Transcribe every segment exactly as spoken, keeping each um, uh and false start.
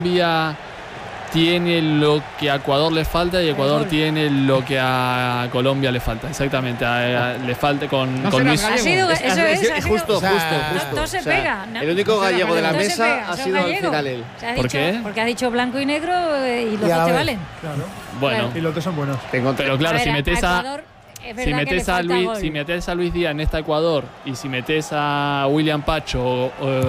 Colombia tiene lo que a Ecuador le falta y Ecuador tiene lo que a Colombia le falta. Exactamente, a, a, le falta con, no con Luis. Ha sido, es, eso es, es, ha sido, justo, o sea, justo, justo. Todo se o sea, pega. ¿No? El único gallego de la mesa pega, ha sido al final él. O sea, ha ¿Por dicho, qué? Porque ha dicho blanco y negro y los Y a dos la te vez. valen. Claro. Bueno, Claro. Y los dos son buenos. Tengo- pero claro, A ver, si metes a, Ecuador, es si verdad que metes le a falta Luis, gol. si metes a Luis Díaz en esta Ecuador y si metes a William Pacho o,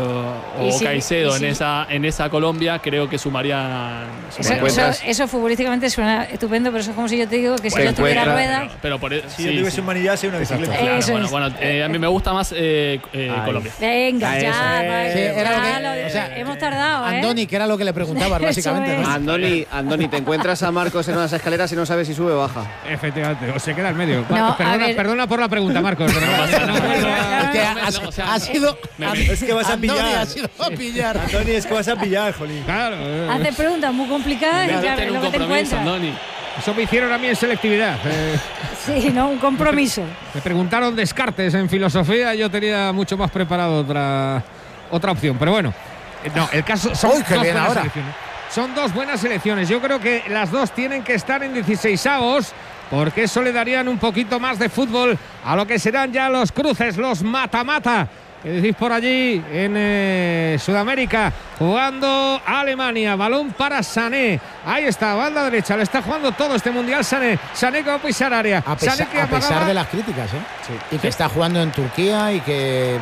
o, Y o si- Caicedo y si- en esa en esa Colombia, creo que sumarían. Eso, sumarían. eso, encuentras- eso futbolísticamente suena estupendo, pero eso es como si yo te digo que si Pues no tuviera encuentra- ruedas. Pero, pero por eso. Si yo tuviese un manillar, sería una bicicleta. Exacto. Claro, Eso bueno, es. bueno, eh, a mí me gusta más eh, eh, Ay. Colombia. Venga, Ah, ya, eso. vale, Sí, ya era lo que- lo- o sea, hemos tardado, ¿eh? Andoni, que era lo que le preguntabas, Eso básicamente. es. ¿no? Andoni, Andoni, te encuentras a Marcos en unas escaleras y no sabes si sube o baja. Efectivamente, o se queda en medio. No, a perdona, ver. perdona por la pregunta, Marcos. de verdad. No pasa nada. Es que ha, No, o sea, ha sido. me- ha- me- es que vas a Andoni pillar. ha sido a pillar. Andoni, es que vas a pillar, jolín. Claro, eh, Hace preguntas muy complicadas y Debe claro, tener es un lo que te compromiso, encuentras. Andoni. eso me hicieron a mí en selectividad. eh. Sí, ¿no? Un compromiso. Me preguntaron Descartes en filosofía, yo tenía mucho más preparado otra, otra opción. Pero bueno, eh, no, el caso son Uy, qué dos bien buenas ahora. selecciones. Son dos buenas selecciones. Yo creo que las dos tienen que estar en dieciseisavos, porque eso le darían un poquito más de fútbol a lo que serán ya los cruces, los mata-mata. ¿Qué decís por allí en eh, Sudamérica? Jugando Alemania, balón para Sané. Ahí está, banda derecha, le está jugando todo este mundial Sané. Sané que va a pisar área. A, pesa- Sané que a pesar apagaba- de las críticas, ¿eh? Y que está jugando en Turquía y que.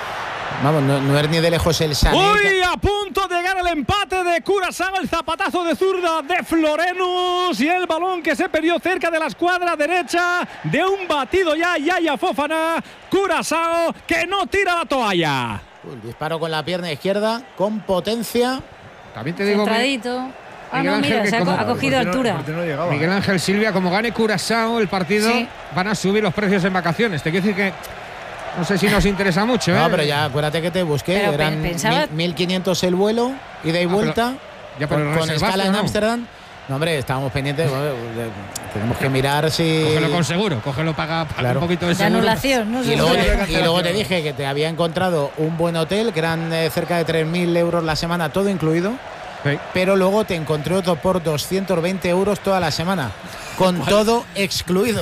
Vamos, no, no es ni de lejos el Sané. Uy, a punto de llegar el empate de Curazao, el zapatazo de zurda de Florenus y el balón que se perdió cerca de la escuadra derecha de un batido ya Yaya Fofana. Curazao que no tira la toalla. Uy, disparo con la pierna izquierda, con potencia. También te digo, Centradito. Ah, Miguel no, Ángel, mira, que se ha, como- co- ha cogido ¿Por qué no- altura. por qué no llegaba? Miguel Ángel Silvia, como gane Curazao el partido, Sí. van a subir los precios en vacaciones. Te quiero decir que no sé si nos interesa mucho. No, ¿eh? pero ya acuérdate que te busqué. Pero Eran pe- pensaba- mil- mil quinientos el vuelo, ida y Ah, vuelta. ya, pero con, con reservaste, escala en ¿o no? Ámsterdam. No, hombre, estábamos pendientes. bueno, de- tenemos que mirar si. Cógelo con seguro, cógelo, paga, paga Claro. un poquito de De seguro. anulación, ¿no? Y luego, sé. te, y luego te dije que te había encontrado un buen hotel, que eran eh, cerca de tres mil euros la semana, todo incluido. Sí. Pero luego te encontré otro por doscientos veinte euros toda la semana, con todo excluido.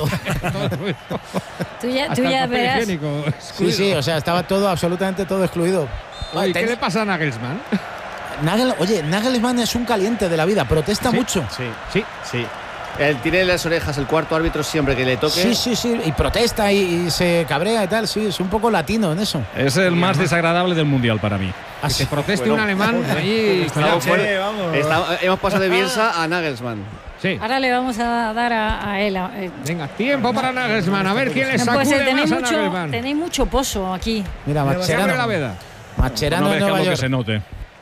Tú ya, Hasta tú el ya papel verás. higiénico Sí, excluido. sí, o sea, estaba todo, absolutamente todo excluido. Oye, ¿qué Ten- le pasa a Nagelsmann? Nagel- oye, Nagelsmann es un caliente de la vida, protesta ¿Sí? mucho. Sí, Sí. sí. Él tiene en las orejas el cuarto árbitro siempre que le toque. Sí, sí, sí, y protesta y, y se cabrea y tal, sí, es un poco latino en eso. Es el más desagradable del mundial para mí. Que Así. te proteste Bueno, un alemán ahí. Estamos Sí, fuera- vamos. está- hemos pasado de Bielsa a Nagelsmann. Sí. Ahora le vamos a dar a, a él. a- eh, Venga, tiempo para Nagelsmann. A ver quién le no puede sacude ser, tenéis más a mucho, Nagelsmann. tenéis mucho pozo aquí. Mira, Se abre la Mascherano. veda. Mascherano No en Nueva dejemos que York. se note.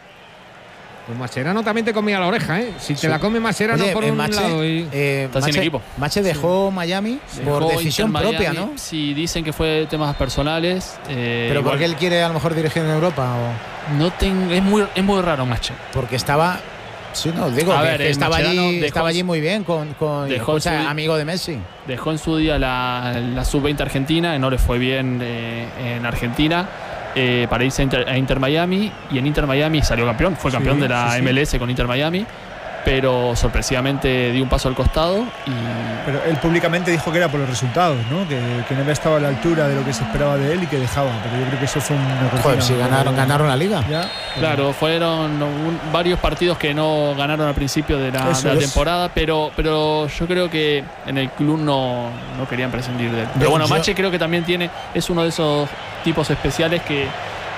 Pues Mascherano también te comía la oreja, ¿eh? Si te Sí. la come Mascherano Oye, por eh, un Mache, lado y... eh, Está sin Mache- equipo. Mache dejó Miami por Dejó decisión Inter propia, Miami. ¿no? Sí, dicen que fue temas personales. eh, Pero igual- porque él quiere a lo mejor dirigir en Europa o No ten- es muy es muy raro, Mache. porque estaba. Sí, no, digo A que, ver, que el estaba Mascherano allí, dejó- estaba allí muy bien con, con dejó o sea, su- amigo de Messi. Dejó en su día la, la sub veinte argentina, no le fue bien eh, en Argentina, eh, para irse a Inter, a Inter Miami, y en Inter Miami salió campeón, fue campeón Sí, de la sí, sí. M L S con Inter Miami, pero sorpresivamente dio un paso al costado y Pero él públicamente dijo que era por los resultados, ¿no? Que, que no había estado a la altura de lo que se esperaba de él y que dejaba. Pero yo creo que eso fue una Joder, cortina. si ganaron, ganaron la liga. Ya. claro, fueron un- varios partidos que no ganaron al principio de la, Eso de la es. temporada, pero, pero yo creo que en el club no, no querían prescindir de él. Pero Yo- bueno, yo- Mache creo que también tiene, es uno de esos tipos especiales que,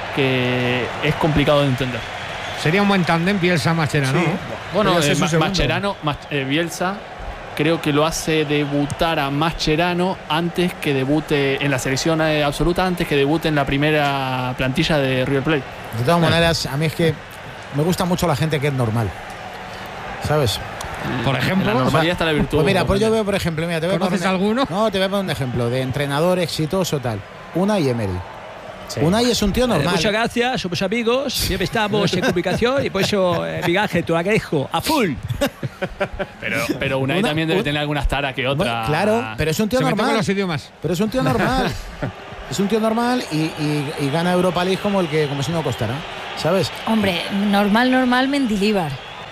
que es complicado de entender. Sería un buen tándem Bielsa-Mascherano. Sí. ¿no? Bueno, Podría ser eh, su Ma- segundo. Mascherano, Mas- eh, Bielsa, creo que lo hace debutar a Mascherano antes que debute en la selección eh, absoluta, antes que debute en la primera plantilla de River Plate. De todas maneras, a mí es que me gusta mucho la gente que es normal. ¿Sabes? Por ejemplo, En la normalidad está la virtud. Pues mira, pues yo veo, por ejemplo, mira, te voy a ¿Conoces poner, alguno? No, te voy a poner un ejemplo de entrenador exitoso tal. Unai Emery. Unai es un tío normal. Muchas gracias, somos amigos, siempre estamos en comunicación y por eso, eh, Miguel Ángel, te lo agradezco a full. Pero, pero Unai Una- también debe un- tener algunas taras que Bueno, otra. claro, pero es un tío Se mete con normal. los idiomas. Pero es un tío normal. Es un tío normal y, y- y gana Europa League como el que como si no costara. ¿Sabes? Hombre, normal, normal, Mendilíbar.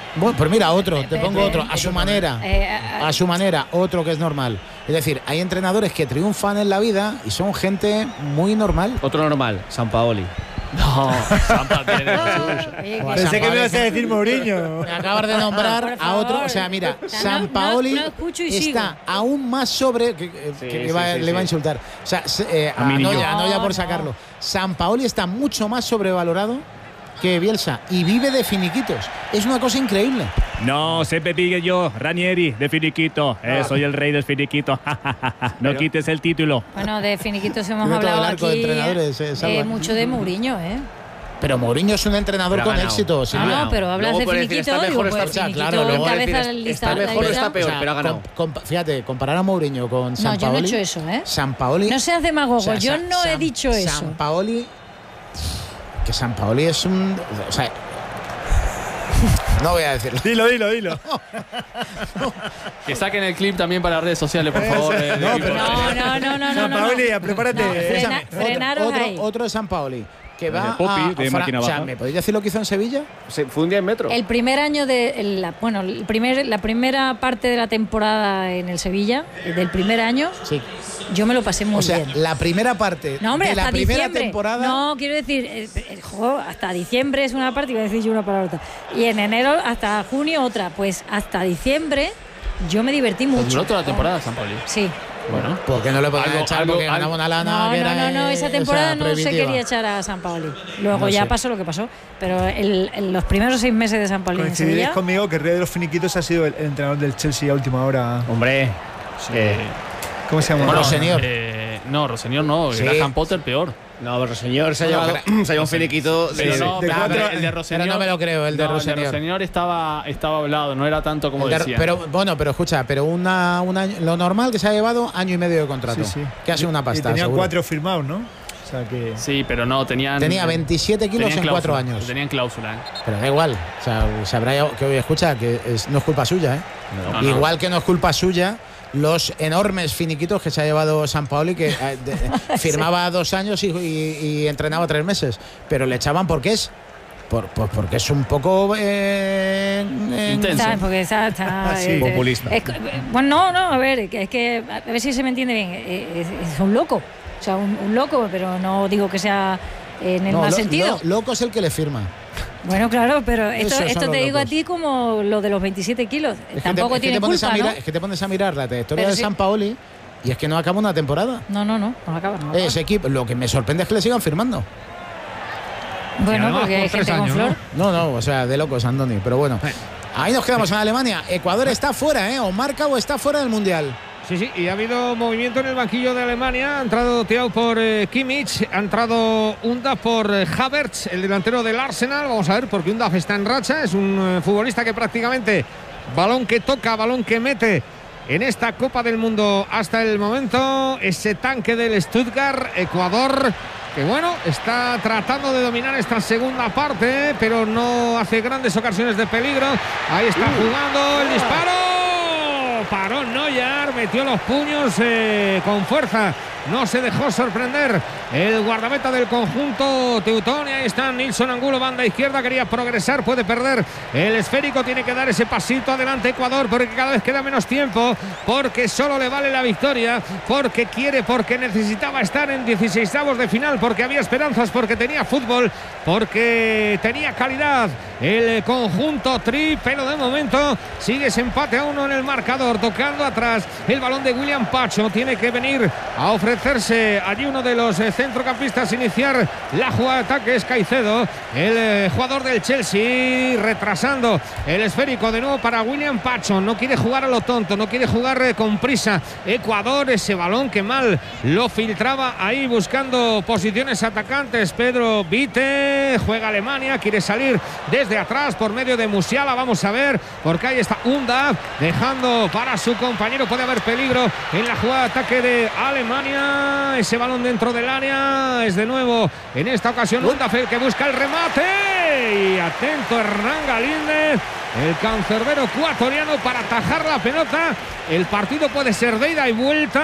Bueno, pues mira, otro, te Pe- pongo pe- otro, a su manera. Eh, a- A su manera, otro que es normal. Es decir, hay entrenadores que triunfan en la vida y son gente muy normal. Otro normal, Sampaoli. No, Zampa tiene lo suyo. Oye, que- Buah, Pensé que me ibas a Sampaoli. decir Mourinho. Me acabas de nombrar Por a favor. otro. O sea, mira, No, San no, Paoli no escucho y está sigo. aún más sobre. Que, que- Sí, que sí, va- sí, le va a sí. insultar. O sea, se- eh, A a mí ni yo. Noya, a Noya No, por no. sacarlo. San Paoli está mucho más sobrevalorado que Bielsa y vive de finiquitos. Es una cosa increíble. No, siempre digo yo, Ranieri, de finiquito. Eh, soy el rey del finiquito. No quites el título. Bueno, de finiquitos hemos Tiene todo hablado el arco de aquí entrenadores, eh, Salva. eh, mucho de Mourinho, ¿eh? Pero Mourinho es un entrenador Pero ha con ganado. éxito. No, Silvia. no, pero hablas Luego de puede decir, finiquito, está digo, mejor, pues está- finiquito claro, luego puede encabeza decir, el está listado, mejor o la está lista. peor, O sea, pero ha ganado. com- com- fíjate, comparar a Mourinho con San No, yo no he Paoli. hecho eso, ¿eh? San Paoli. No seas demagogo, o sea, yo San- no he San- dicho eso. San Paoli. Que San Paoli es un. O sea. No voy a decirlo. Dilo, dilo, dilo. Que saquen el clip también para las redes sociales, por favor. eh, No, del pero- equipo. No, no, no, no, no. San no, Paoli, no. prepárate. No, frena- Escúchame, frenaros otro, ahí. otro de San Paoli. Que El va de Popi, a, de Fra- máquina o sea, baja. ¿me podéis decir lo que hizo en Sevilla? Se fue un día en metro. El primer año de la, bueno, el primer, la primera parte de la temporada en el Sevilla, del primer año, Sí. yo me lo pasé muy O sea, bien. la primera parte No, hombre, de la hasta primera diciembre. temporada. No, quiero decir, eh, el juego hasta diciembre es una parte, iba a decir yo una para otra. Y en enero hasta junio otra. Pues hasta diciembre yo me divertí Pues mucho. duró toda la temporada, San Pauli. Sí. Bueno, ¿Por qué no le podían Algo- echar? algo- Porque algo- ganaba una lana. No, que no, era, no, no, eh, esa o sea, temporada no se prohibitiva. quería echar a San Paoli. Luego No ya sé. pasó lo que pasó. Pero el, el- los primeros seis meses de San Paoli en Coincidiréis Sevilla. conmigo que el rey de los finiquitos ha sido el, el entrenador del Chelsea a última hora. Hombre, eh, ¿Cómo se llama? Bueno, señor. eh, no, Roseñor no. Sí. Graham Potter peor. no, pero señor se ha Bueno, llevado, se ha llevado un finiquito de. Pero sí. no, De pero cuatro- el de Roseñor. Pero no me lo creo, el de no, Roseñor. El de Roseñor estaba, estaba hablado, no era tanto como El de- decía. pero bueno, pero escucha, pero una, un año- lo normal que se ha llevado año y medio de contrato. Sí, sí. Que ha sido una Y pasta. tenía seguro. cuatro firmados, ¿no? O sea que. Sí, pero no, tenían. Tenía veintisiete kilos tenían en cuatro cláusula, años. Tenían cláusula, ¿eh? Pero da igual. O sea, se habrá que hoy escucha que es- no es culpa suya, ¿eh? No, no. Igual que no es culpa suya los enormes finiquitos que se ha llevado San Paoli, que eh, de- firmaba dos años y, y- y entrenaba tres meses. Pero le echaban porque es. Por, pues porque es un poco. eh, eh, Intenso. ¿Sabes? Porque está, está, Sí. eh, Populista. es- bueno, no, no, a ver, que es que a ver si se me entiende bien. eh, Es, es un loco, o sea, un, un loco, pero no digo que sea en el no, mal lo- sentido. lo- loco es el que le firma. Bueno, claro, pero esto, Esos son esto los te digo a locos. ti como lo de los veintisiete kilos. Es que Tampoco te, es que tiene te pones culpa, a mirar, ¿no? es que te pones a mirar la trayectoria Pero de sí. San Paoli y es que no acaba una temporada. No, no, no, no acaba. No acaba. Ese equipo, lo que me sorprende es que le sigan firmando. Bueno, además porque por hay tres gente con años, flor. No, no, o sea, de locos, Andoni. Pero bueno, ahí nos quedamos en Alemania. Ecuador está fuera, ¿eh? O marca o está fuera del Mundial. Sí, sí, y ha habido movimiento en el banquillo de Alemania. Ha entrado Thiago por eh, Kimmich, ha entrado Undaf por eh, Havertz, el delantero del Arsenal. Vamos a ver, porque Undaf está en racha. Es un eh, futbolista que prácticamente balón que toca, balón que mete en esta Copa del Mundo hasta el momento. Ese tanque del Stuttgart, Ecuador, que bueno, está tratando de dominar esta segunda parte, pero no hace grandes ocasiones de peligro. Ahí está jugando el disparo. Paró Neuer, metió los puños eh, con fuerza. No se dejó sorprender el guardameta del conjunto teutón. Y ahí está Nilsson Angulo, banda izquierda. Quería progresar, puede perder el esférico. Tiene que dar ese pasito adelante Ecuador, porque cada vez queda menos tiempo, porque solo le vale la victoria, porque quiere, porque necesitaba estar en dieciseisavos de final, porque había esperanzas, porque tenía fútbol, porque tenía calidad el conjunto tri. Pero de momento sigue ese empate a uno en el marcador. Tocando atrás el balón de William Pacho. Tiene que venir a ofrecerse allí uno de los eh, centrocampistas, iniciar la jugada de ataque. Es Caicedo, el eh, jugador del Chelsea, retrasando el esférico de nuevo para William Pacho. No quiere jugar a lo tonto, no quiere jugar eh, con prisa. Ecuador, ese balón que mal lo filtraba ahí buscando posiciones atacantes. Pedro Vite, juega Alemania, quiere salir desde atrás por medio de Musiala. Vamos a ver, porque ahí está Unda dejando para su compañero. Puede haber peligro en la jugada de ataque de Alemania. Ese balón dentro del área es de nuevo en esta ocasión Undafel, que busca el remate. Y atento Hernán Galíndez, el cancerbero ecuatoriano, para atajar la pelota. El partido puede ser de ida y vuelta,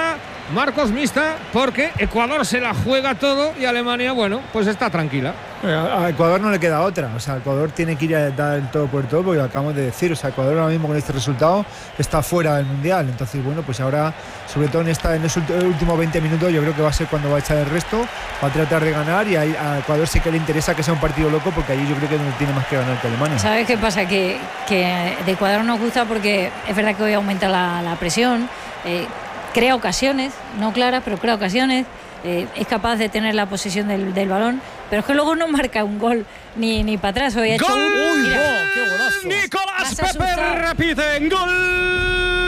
Marcos, mixta, porque Ecuador se la juega todo y Alemania, bueno, pues está tranquila. A Ecuador no le queda otra, o sea, Ecuador tiene que ir a dar el todo por el todo, porque lo acabamos de decir, o sea, Ecuador ahora mismo con este resultado está fuera del Mundial, entonces bueno, pues ahora, sobre todo en esta en los últimos veinte minutos, yo creo que va a ser cuando va a echar el resto, va a tratar de ganar, y a, a Ecuador sí que le interesa que sea un partido loco, porque allí yo creo que no tiene más que ganar que Alemania. ¿Sabes qué pasa? Que, que de Ecuador nos gusta porque es verdad que hoy aumenta la, la presión, eh, crea ocasiones, no claras, pero crea ocasiones. Eh, es capaz de tener la posesión del, del balón, pero es que luego no marca un gol ni, ni para atrás. Hoy ha hecho ¡Gol! un, mira, ¡Oh, qué golazo! Nicolás Vas a Pepe asustar. repite, gol.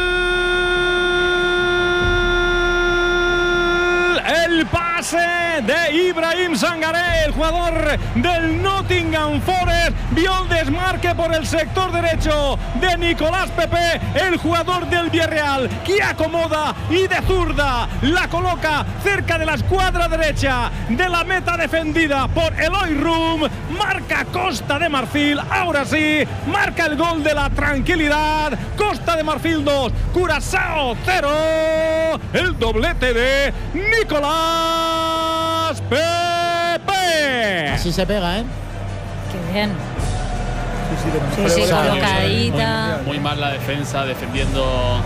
El pase de Ibrahim Sangaré, el jugador del Nottingham Forest, vio el desmarque por el sector derecho de Nicolás Pepe, el jugador del Villarreal, que acomoda y de zurda la coloca cerca de la escuadra derecha de la meta defendida por Eloy Room. Marca Costa de Marfil, ahora sí, marca el gol de la tranquilidad. Costa de Marfil dos, Curazao cero, el doblete de Nicolás Pepe. Así se pega, ¿eh? Qué bien. Sí, sí, Sí, sí, pero- colocadita. Muy mal la defensa defendiendo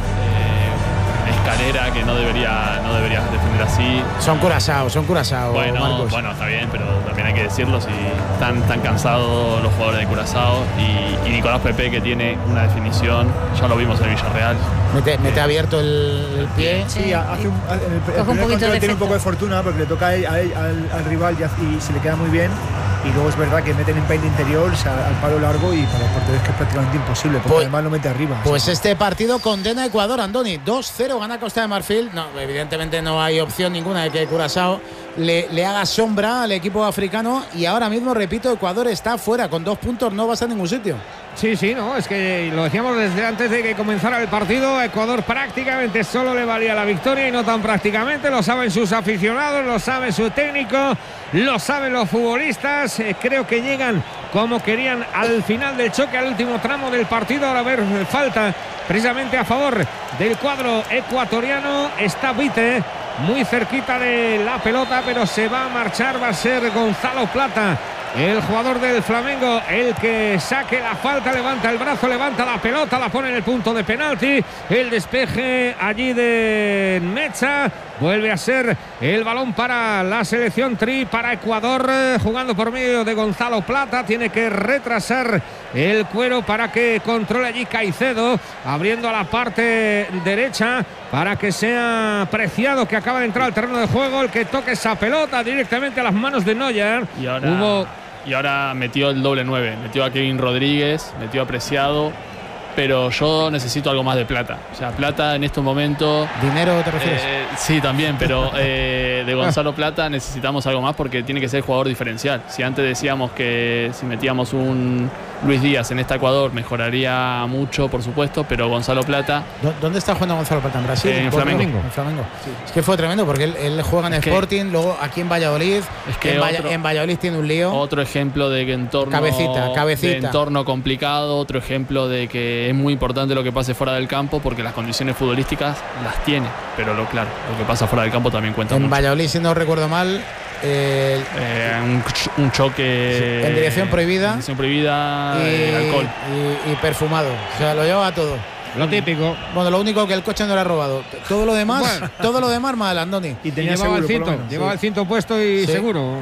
eh, Escalera, que no debería, no debería defender así. Son Curazao, son Curazao, Bueno, Marcos. bueno, está bien, pero también hay que decirlo, si están tan cansados los jugadores de Curazao, y, y Nicolás Pepe, que tiene una definición, ya lo vimos en el Villarreal. Mete, mete abierto el, el pie. Sí, hace un, el, el Coge un primer poquito control de tiene un poco de efecto. fortuna, porque le toca a él- a él- al, al rival y, hace- y se le queda muy bien. Y luego es verdad que meten en peine interior, o sea, al palo largo, y para los porteros que es prácticamente imposible, porque Pues- además lo mete arriba. o sea. Pues este partido condena a Ecuador, Andoni. dos cero gana Costa de Marfil. No, evidentemente no hay opción ninguna de que Curazao le, le haga sombra al equipo africano. Y ahora mismo, repito, Ecuador está fuera. Con dos puntos no va a estar en ningún sitio. Sí, sí, no, es que lo decíamos desde antes de que comenzara el partido. A Ecuador prácticamente solo le valía la victoria, y no tan prácticamente. Lo saben sus aficionados, lo sabe su técnico, lo saben los futbolistas. Eh, creo que llegan como querían al final del choque, al último tramo del partido. Ahora a ver, falta precisamente a favor del cuadro ecuatoriano. Está Vite muy cerquita de la pelota, pero se va a marchar. Va a ser Gonzalo Plata, el jugador del Flamengo, el que saque la falta. Levanta el brazo, levanta la pelota, la pone en el punto de penalti. El despeje allí de Mecha. Vuelve a ser el balón para la selección tri, para Ecuador, eh, jugando por medio de Gonzalo Plata. Tiene que retrasar el cuero para que controle allí Caicedo, abriendo a la parte derecha para que sea Preciado, que acaba de entrar al terreno de juego, el que toque esa pelota directamente a las manos de Neuer. Y ahora, Hubo y ahora metió el doble nueve, metió a Kevin Rodríguez, metió a Preciado, pero yo necesito algo más de Plata. O sea, Plata en estos momentos... ¿Dinero te refieres? Eh, sí, también, pero eh, de Gonzalo Plata necesitamos algo más, porque tiene que ser jugador diferencial. Si antes decíamos que si metíamos un Luis Díaz en este Ecuador mejoraría mucho, por supuesto, pero Gonzalo Plata... ¿Dó- ¿Dónde está jugando Gonzalo Plata? ¿En Brasil? En Por- Flamengo. En Flamengo. Es que fue tremendo, porque él, él juega en Es que- Sporting, luego aquí en Valladolid. Es que en, Valla- otro- en Valladolid tiene un lío. Otro ejemplo de que entorno, Cabecita, cabecita. de entorno complicado, otro ejemplo de que es muy importante lo que pase fuera del campo, porque las condiciones futbolísticas las tiene, pero lo claro, lo que pasa fuera del campo también cuenta En mucho. Valladolid, si no recuerdo mal, eh, Eh, un, ch- un choque Sí, en dirección prohibida. en dirección prohibida, y, eh, alcohol. y- y perfumado. O sea, lo llevaba todo. lo típico. Bueno, lo único que el coche no le ha robado. Todo lo demás, Bueno. todo lo demás mal, Andoni. Y Y tenía llevaba el seguro, por lo cinto, menos. llevaba Sí. el cinto puesto y Sí. seguro.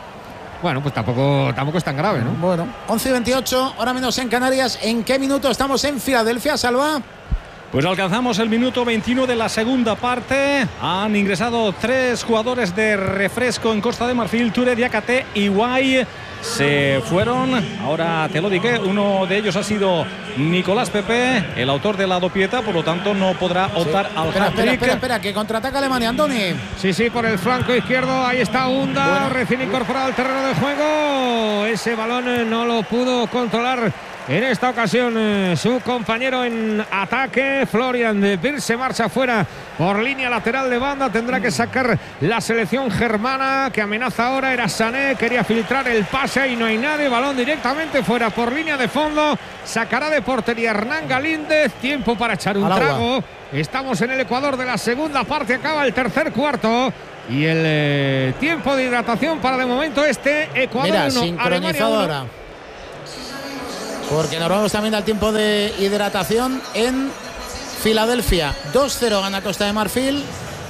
Bueno, pues tampoco, tampoco es tan grave, ¿no? Bueno, once y veintiocho, ahora menos en Canarias. ¿En qué minuto estamos en Filadelfia, Salva? Pues alcanzamos el minuto veintiuno de la segunda parte. Han ingresado tres jugadores de refresco en Costa de Marfil, Ture, Diakate y Guay. Se fueron, ahora te lo dije, uno de ellos ha sido Nicolás Pepe, el autor de la dopieta, por lo tanto no podrá optar Sí. al Espera, espera, hat-trick. espera, espera, que contraataca Alemania, Andoni. Sí, sí, por el flanco izquierdo. Ahí está Hunda, Bueno. recién incorporado al terreno de juego. Ese balón eh, no lo pudo controlar En esta ocasión eh, su compañero en ataque, Florian Wirtz, se marcha fuera por línea lateral de banda. Tendrá que sacar la selección germana que amenaza ahora. Era Sané, quería filtrar el pase y no hay nadie. Balón directamente fuera por línea de fondo. Sacará de portería Hernán Galíndez. Tiempo para echar un trago. Estamos en el Ecuador de la segunda parte. Acaba el tercer cuarto. Y el eh, tiempo de hidratación para de momento este Ecuador Mira, uno, sincronizado ahora. Porque nos vamos también al tiempo de hidratación en Filadelfia. dos cero gana Costa de Marfil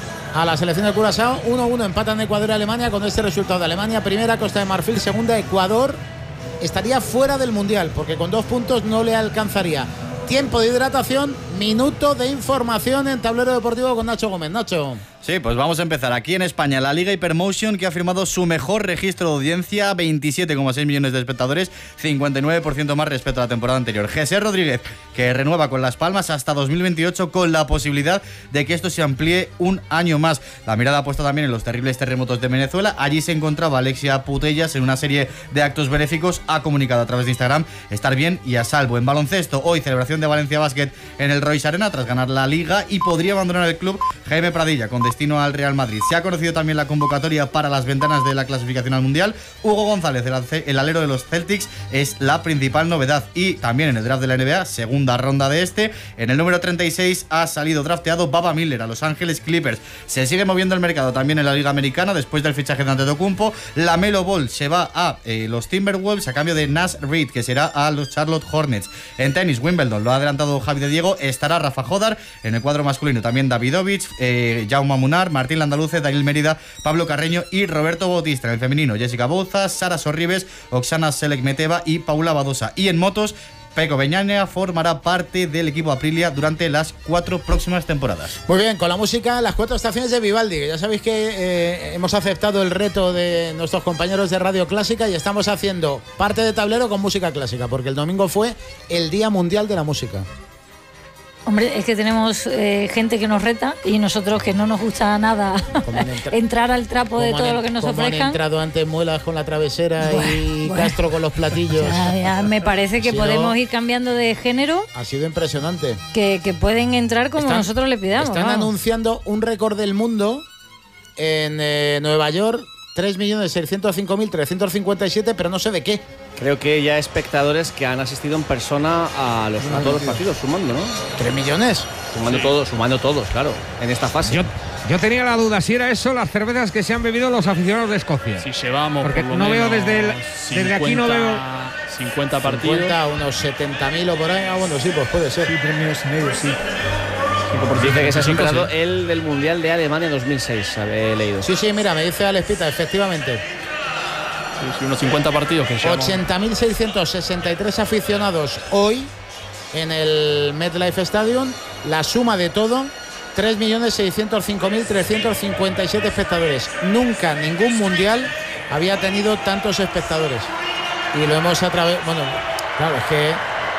a la selección de Curazao. uno uno empatan Ecuador y Alemania. Con este resultado de Alemania, primera, Costa de Marfil segunda, Ecuador estaría fuera del Mundial porque con dos puntos no le alcanzaría. Tiempo de hidratación, minuto de información en Tablero Deportivo con Nacho Gómez. Nacho. Sí, pues vamos a empezar. Aquí en España, la Liga Hypermotion, que ha firmado su mejor registro de audiencia, veintisiete coma seis millones de espectadores, cincuenta y nueve por ciento más respecto a la temporada anterior. José Rodríguez, que renueva con Las Palmas hasta dos mil veintiocho con la posibilidad de que esto se amplíe un año más. La mirada ha puesto también en los terribles terremotos de Venezuela. Allí se encontraba Alexia Putellas en una serie de actos benéficos. Ha comunicado a través de Instagram estar bien y a salvo. En baloncesto, hoy celebración de Valencia Basket en el Royce Arena tras ganar la Liga y podría abandonar el club Jaime Pradilla con destino al Real Madrid. Se ha conocido también la convocatoria para las ventanas de la clasificación al Mundial. Hugo González, el alero de los Celtics, es la principal novedad. Y también en el draft de la N B A, segunda ronda de este, en el número treinta y seis ha salido drafteado Baba Miller a Los Ángeles Clippers. Se sigue moviendo el mercado también en la Liga Americana después del fichaje de Antetokounmpo. La Melo Ball se va a eh, los Timberwolves a cambio de Nash Reed, que será a los Charlotte Hornets. En tenis, Wimbledon, lo ha adelantado Javi de Diego, estará Rafa Jodar. En el cuadro masculino también Davidovich, eh, Jaume Munar, Martín Landaluce, Daniel Mérida, Pablo Carreño y Roberto Bautista. En el femenino, Jessica Bouza, Sara Sorribes, Oksana Selekmeteva y Paula Badosa. Y en motos, Pecco Bagnaia formará parte del equipo Aprilia durante las cuatro próximas temporadas. Muy bien, con la música, las cuatro estaciones de Vivaldi. Ya sabéis que eh, hemos aceptado el reto de nuestros compañeros de Radio Clásica y estamos haciendo parte de tablero con música clásica, porque el domingo fue el Día Mundial de la Música. Hombre, es que tenemos eh, gente que nos reta y nosotros que no nos gusta nada entrar al trapo de todo han, lo que nos como ofrezcan. Han entrado antes Muelas con la travesera bueno, y bueno. Castro con los platillos. Ya, ya, me parece que si podemos no, ir cambiando de género. Ha sido impresionante. Que, que pueden entrar como están, nosotros le pidamos. Están vamos. anunciando un récord del mundo en eh, Nueva York. tres millones seiscientos cinco mil trescientos cincuenta y siete, pero no sé de qué. Creo que ya espectadores que han asistido en persona a, los, a todos los partidos, sumando, ¿no? ¿tres millones? Sumando sí. todos, sumando todos, claro, en esta fase. Yo, yo tenía la duda, si era eso las cervezas que se han bebido los aficionados de Escocia. Si llevamos Porque por lo no menos veo desde, el, cincuenta, desde aquí no veo... cincuenta partidos. cincuenta, unos setenta mil o por ahí. Ah, bueno, sí, pues puede ser. Sí, tres millones y medio, sí. Dice que se ha superado sí. el del Mundial de Alemania dos mil seis, he leído. Sí, sí, mira, me dice Alex Pita, efectivamente. Sí, sí, unos cincuenta partidos que llevamos. ochenta mil seiscientos sesenta y tres aficionados hoy en el MetLife Stadium. La suma de todo, tres millones seiscientos cinco mil trescientos cincuenta y siete espectadores. Nunca ningún mundial había tenido tantos espectadores. Y lo hemos a través... Bueno, claro, es que...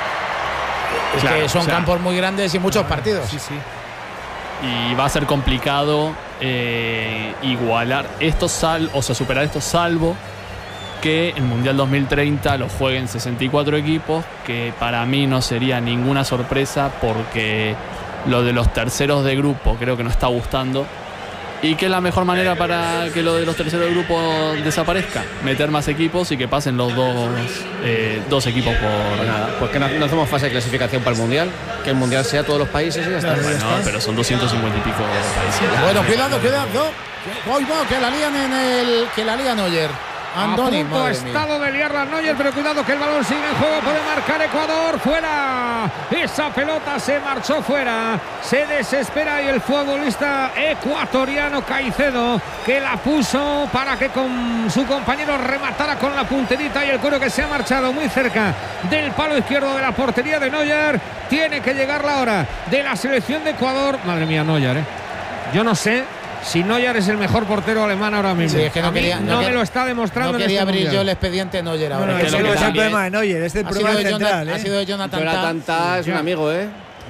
Es claro, que son o sea, campos muy grandes y muchos partidos. Sí, sí. Y va a ser complicado eh, igualar esto, sal, o sea, superar esto, salvo que el Mundial dos mil treinta lo jueguen sesenta y cuatro equipos, que para mí no sería ninguna sorpresa porque lo de los terceros de grupo creo que no está gustando. Y que es la mejor manera para que lo de los terceros de grupo desaparezca, meter más equipos y que pasen los dos, eh, dos equipos por... Nada, pues que no, no hacemos fase de clasificación para el Mundial, que el Mundial sea todos los países y ya está. Bueno, no, pero son doscientos cincuenta y pico países. Bueno, cuidado, cuidado. Hoy no, que la lían en el... que la lían Neuer. Andoni, a punto ha estado de liarla Neuer, pero cuidado que el balón sigue en juego, puede marcar Ecuador, fuera, esa pelota se marchó fuera, se desespera y el futbolista ecuatoriano Caicedo, que la puso para que con su compañero rematara con la punterita y el cuero que se ha marchado muy cerca del palo izquierdo de la portería de Neuer. Tiene que llegar la hora de la selección de Ecuador. Madre mía, Neuer, ¿eh? Yo no sé si Neuer es el mejor portero alemán ahora mismo. Sí, es que no, quería, no, no me lo está demostrando. No quería en este abrir mundial. yo el expediente Neuer ahora. No, no, que ese no es el problema de Neuer, es el ha problema sido central. Jonathan, ¿eh? Ha sido Jonathan Jonathan Ta es un amigo, ¿eh?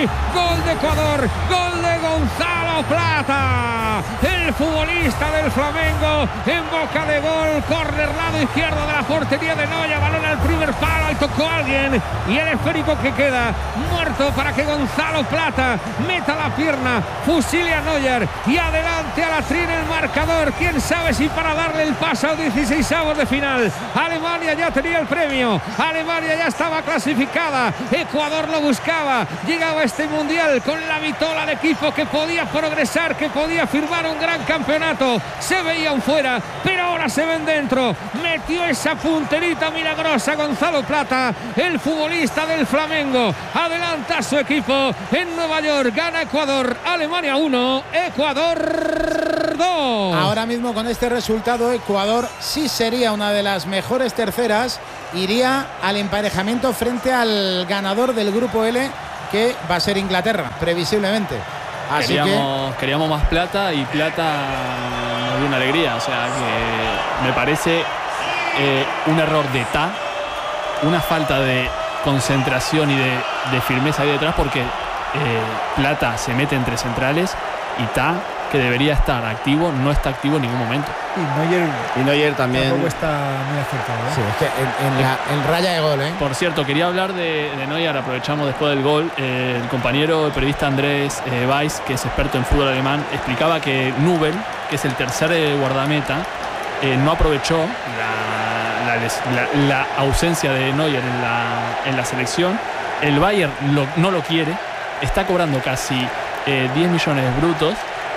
sí, gol de Ecuador, gol de Gonzalo Plata, el futbolista del Flamengo en boca de gol, córner lado izquierdo de la portería de Noya, balón al primer palo, ahí tocó alguien y el esférico que queda muerto para que Gonzalo Plata meta la pierna, fusile a Neuer y adelante a la trina el marcador, quién sabe si para darle el paso a dieciseisavos de final. Alemania ya tenía el premio, Alemania ya estaba clasificada, Ecuador lo buscaba, llegaba a este mundial con la vitola de equipo que podía progresar, que podía firmar un gran campeonato, se veían fuera, pero ahora se ven dentro, metió esa punterita milagrosa Gonzalo Plata, el futbolista del Flamengo, adelanta a su equipo en Nueva York, gana Ecuador, Alemania uno, Ecuador dos. Ahora mismo con este resultado Ecuador sí sería una de las mejores terceras, iría al emparejamiento frente al ganador del grupo L, que va a ser Inglaterra, previsiblemente. Así queríamos, que queríamos más plata y plata nos dio una alegría, o sea que me parece eh, un error de Ta, una falta de concentración y de, de firmeza ahí detrás, porque eh, Plata se mete entre centrales y Ta, que debería estar activo, no está activo en ningún momento. Y Neuer, y Neuer también tampoco está muy acertado, ¿eh? sí, es que en, en, la, en raya de gol, ¿eh? Por cierto, quería hablar de, de Neuer, aprovechamos después del gol. Eh, el compañero, el periodista Andrés eh, Weiss, que es experto en fútbol alemán, explicaba que Nubel, que es el tercer eh, guardameta, eh, no aprovechó la, la, la, la ausencia de Neuer en la, en la selección. El Bayern lo, no lo quiere, está cobrando casi eh, diez millones brutos.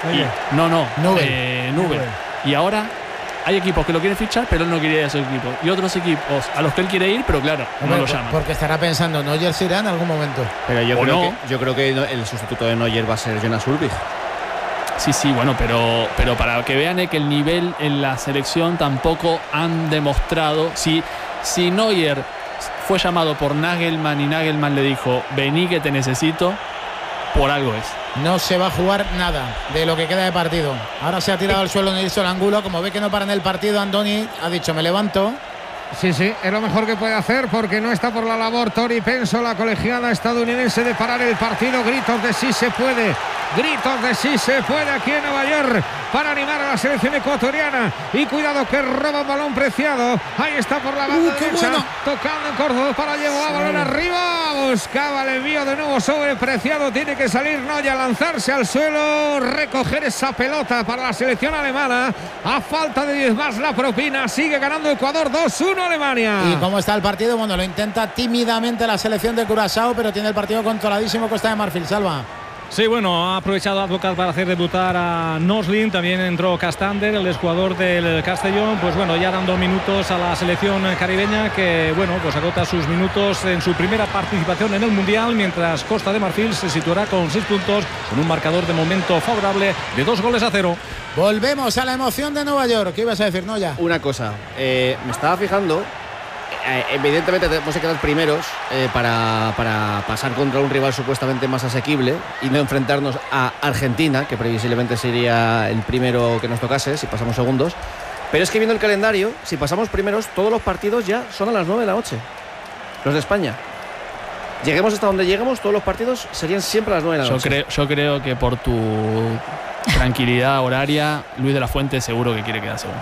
Y, no, no, Nubel. Eh, Nubel. Y ahora hay equipos que lo quieren fichar, pero él no quiere ir a esos equipos. Y otros equipos a los que él quiere ir, pero claro, Hombre, no lo llaman. Porque estará pensando, Neuer se irá en algún momento. Pero yo ¿O creo, no? que, yo creo que el sustituto de Neuer va a ser Jonas Ulrich. Sí, sí, bueno, pero, pero para que vean eh, que el nivel en la selección tampoco han demostrado. Si, si Neuer fue llamado por Nagelmann y Nagelmann le dijo, vení que te necesito, por algo es. No se va a jugar nada de lo que queda de partido. Ahora se ha tirado al suelo Nilsson Angulo. Como ve que no para en el partido, Andoni ha dicho, me levanto. Sí, sí, es lo mejor que puede hacer porque no está por la labor Tori Penso, la colegiada estadounidense, de parar el partido. Gritos de sí se puede, gritos de sí se puede aquí en Nueva York para animar a la selección ecuatoriana. Y cuidado que roba un balón Preciado. Ahí está por la banda uh, qué derecha, bueno. tocando en Córdoba para llevar sí. balón arriba. Buscaba el envío de nuevo sobre Preciado. Tiene que salir Noya, lanzarse al suelo, recoger esa pelota para la selección alemana. A falta de diez más la propina. Sigue ganando Ecuador dos uno Alemania. ¿Y cómo está el partido? Bueno, lo intenta tímidamente la selección de Curazao, pero tiene el partido controladísimo Costa de Marfil. Salva. Sí, bueno, ha aprovechado Advocat para hacer debutar a Noslin, también entró Castander, el exjugador del Castellón, pues bueno, ya dando minutos a la selección caribeña que, bueno, pues agota sus minutos en su primera participación en el Mundial, mientras Costa de Marfil se situará con seis puntos, con un marcador de momento favorable de dos goles a cero. Volvemos a la emoción de Nueva York. ¿Qué ibas a decir, Noya? Una cosa, eh, me estaba fijando, eh, evidentemente tenemos que quedar primeros eh, para, para pasar contra un rival supuestamente más asequible y no enfrentarnos a Argentina, que previsiblemente sería el primero que nos tocase si pasamos segundos. Pero es que viendo el calendario, si pasamos primeros, todos los partidos ya son a las nueve de la noche, los de España. Lleguemos hasta donde lleguemos, todos los partidos serían siempre a las nueve de la yo noche. Creo, yo creo que por tu tranquilidad horaria, Luis de la Fuente seguro que quiere quedar segundo.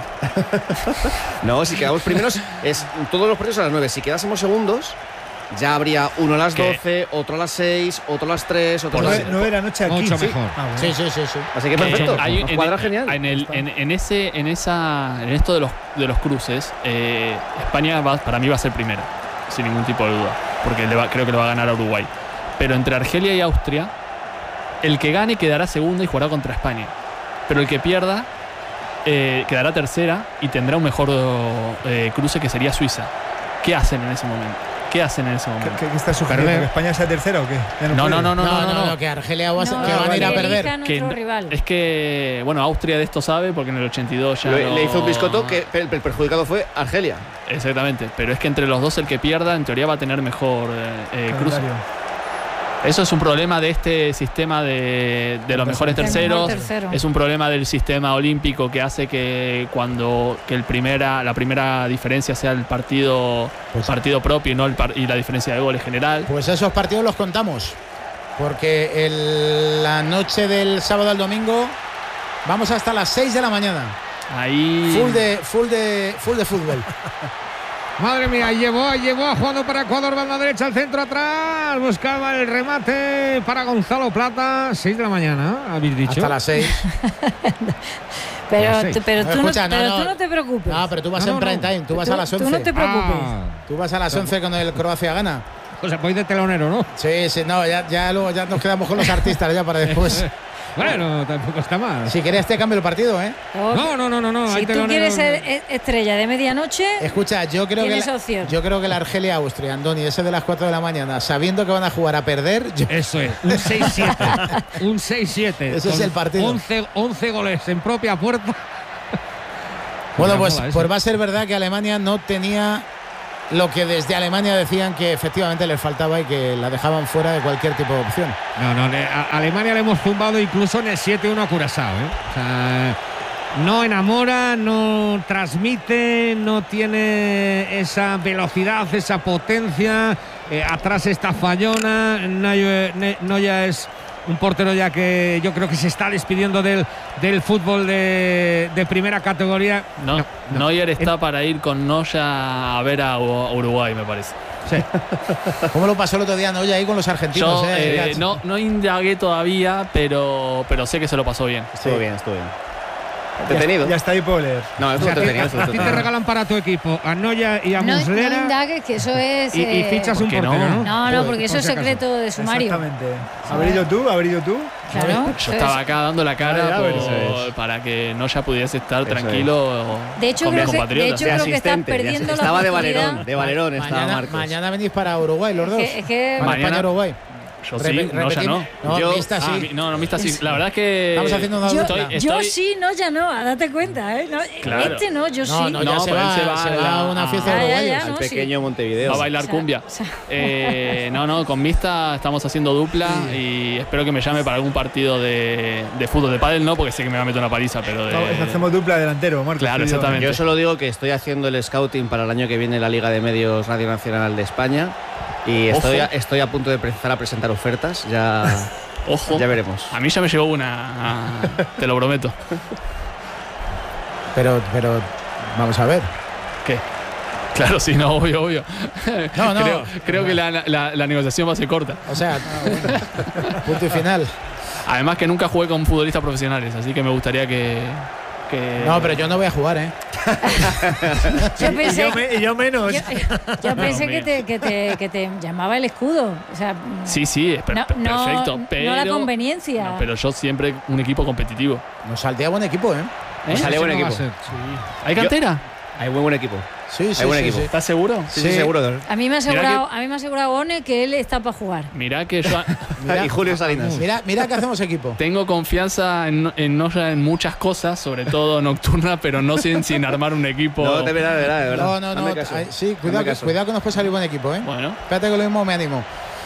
No, si quedamos primeros, es todos los partidos a las nueve. Si quedásemos segundos, ya habría uno a las ¿Qué? doce, otro a las seis, otro a las tres, otro a las nueve, nueve de la noche aquí. Mucho ¿Sí? mejor. Ah, bueno. Sí, sí, sí, sí. Así que perfecto, Hay- nos en, cuadra en- genial. En, el- en- en ese, en esa, en esto de los de los cruces, eh, España va, para mí va a ser primera, sin ningún tipo de duda, porque le va- creo que le va a ganar a Uruguay. Pero entre Argelia y Austria, el que gane quedará segundo y jugará contra España. Pero el que pierda eh, quedará tercera y tendrá un mejor eh, cruce, que sería Suiza. ¿Qué hacen en ese momento? ¿Qué hacen en ese ¿Qué, momento? qué- qué está sugiriendo? Perder. ¿Que España sea tercera o qué? Ya No, puede. no, no, no, No, no, no, no. que Argelia va a- No, que van a ir a que perder. elija nuestro Que no- rival. es que, bueno, Austria de esto sabe porque en el ochenta y dos ya Le, lo- le hizo un biscoto que el, el perjudicado fue Argelia. Exactamente, pero es que entre los dos el que pierda en teoría va a tener mejor eh, eh, cruce. Calendario. Eso es un problema de este sistema de, de los mejores El mejor terceros. tercero. Es un problema del sistema olímpico que hace que cuando que el primera, la primera diferencia sea el partido, Pues- partido propio y no el par- y la diferencia de goles general. Pues esos partidos los contamos. porque el, la noche del sábado al domingo vamos hasta las seis de la mañana. Ahí. Full de, full de, full de fútbol. Madre mía, llevó, llevó, jugando para Ecuador, banda derecha, al centro atrás, buscaba el remate para Gonzalo Plata, seis de la mañana, habéis dicho. Hasta las seis. Pero, Sí. tú- pero, No, tú, escucha, no, no, pero no. tú no te preocupes. No, pero tú vas No, en no, prime no. time, tú vas Tú- a las once. tú no te preocupes. Ah, Tú vas a las once con el Croacia gana. o sea, voy de telonero, ¿no? Sí, sí, no, ya, ya, luego ya nos quedamos con los artistas ya para después. Bueno, tampoco está mal. Si querías te cambio el partido, ¿eh? Oh, No, no, no, no, no. si hay tú telonero. quieres ser e- estrella de medianoche, Escucha, yo creo que Tienes la, opción. yo creo que la Argelia-Austria, Andoni, ese de las cuatro de la mañana, sabiendo que van a jugar a perder, yo- Eso es, un seis siete. Un seis siete. Ese es con el partido. once, once goles en propia puerta. bueno, Una pues, moda, pues eso. va a ser verdad que Alemania no tenía lo que desde Alemania decían que efectivamente les faltaba y que la dejaban fuera de cualquier tipo de opción. No, no, le- a Alemania le hemos zumbado incluso en el siete uno a Curazao, ¿eh? O sea, no enamora, no transmite, no tiene esa velocidad, esa potencia. Eh, atrás está Fallona, Neuer, Ne- Neuer es un portero ya que yo creo que se está despidiendo del, del fútbol de, de primera categoría. No, No, no. Neuer está para ir con Noya a ver a, U- a Uruguay, me parece. Sí. ¿Cómo lo pasó el otro día Noya ahí con los argentinos? Yo eh? eh, no, no indagué todavía, pero, pero sé que se lo pasó bien. Estuvo bien, estuvo bien. ¿Detenido? Ya está ahí Poler. No, O estuvo sea, a ti- entretenido. a estuvo ti te entretenido. regalan para tu equipo a Noya y a no, no Muslera indagues, que eso es. y, y eh, fichas un ¿por qué portero, no? ¿no? No, no, porque eso Por es si acaso. secreto de sumario. Exactamente. ¿Haber ido tú? ¿Haber ido tú? Claro. Yo estaba acá dando la cara Ah, ya, por- eso es. para que Noya pudiese estar Eso tranquilo De hecho, con mis creo que, de compatriotas. hecho creo que están asistente, de perdiendo la Estaba de oportunidad. valerón, de valerón estaba Mañana, Marcos. mañana venís para Uruguay los dos. Es que, es que- Para Mañana- España-Uruguay. Yo sí, Repe- Noya repetir- no. No, Yo- mixta sí. Ah, mi- no, no, Mista sí. La verdad es que. Estamos haciendo una yo, dupla. estoy- yo estoy- sí, no, ya no, date cuenta, ¿eh? No, Claro. Este no, yo No, sí. no, ya No, se, pero él va, se va se a va la- a una fiesta Ah, de ya, uruguayos. ya, Al no, pequeño sí. Montevideo. Va a bailar O sea, cumbia. o sea- Eh, no, no, con Mista estamos haciendo dupla y espero que me llame para algún partido de, de fútbol. De pádel no, porque sé que me va a meter una paliza, pero de. No, hacemos dupla delantero, Marcos. Claro, tú y yo. exactamente. Yo solo digo que estoy haciendo el scouting para el año que viene en la Liga de Medios Radio Nacional de España y estoy a, Ojo. estoy a punto de empezar a presentar ofertas. Ya, Ojo. ya veremos. A mí ya me llegó una, ah, te lo prometo. Pero, pero, vamos a ver. ¿Qué? Claro, sí, no, obvio, obvio. No, no. Creo, creo que la, la- la negociación va a ser corta. O sea, punto y final. Además que nunca jugué con futbolistas profesionales, así que me gustaría que... que- No, pero yo no voy a jugar, ¿eh? Yo Y pensé, yo, me- y yo menos. yo, yo pensé Dios que, te, que, te, que te llamaba el escudo. O sea, Sí, sí, es per- no, per- no- perfecto, no pero... la conveniencia. No, pero yo siempre un equipo competitivo. Nos saldría buen equipo, ¿eh? ¿Eh? Sale buen Ese no va equipo. a ser. ¿Hay cantera? Hay muy buen equipo. Sí, sí, Hay buen sí, equipo. sí. ¿Estás seguro? Sí, sí, Sí. seguro. A mí me ha Mira asegurado, a mí me ha asegurado One que él está para jugar. Mirá que yo Mira. Y Julio Salinas. Mira, mira que hacemos equipo. tengo confianza en, en Noya en muchas cosas, sobre todo nocturna, pero no sé en sin armar un equipo. No, de verdad, de verdad, de verdad. No, no, no. Hazme caso. ay, Sí, Hazme cuidado, que- caso. cuidado que nos puede salir buen equipo, ¿eh? Bueno, Espérate que lo mismo me animo.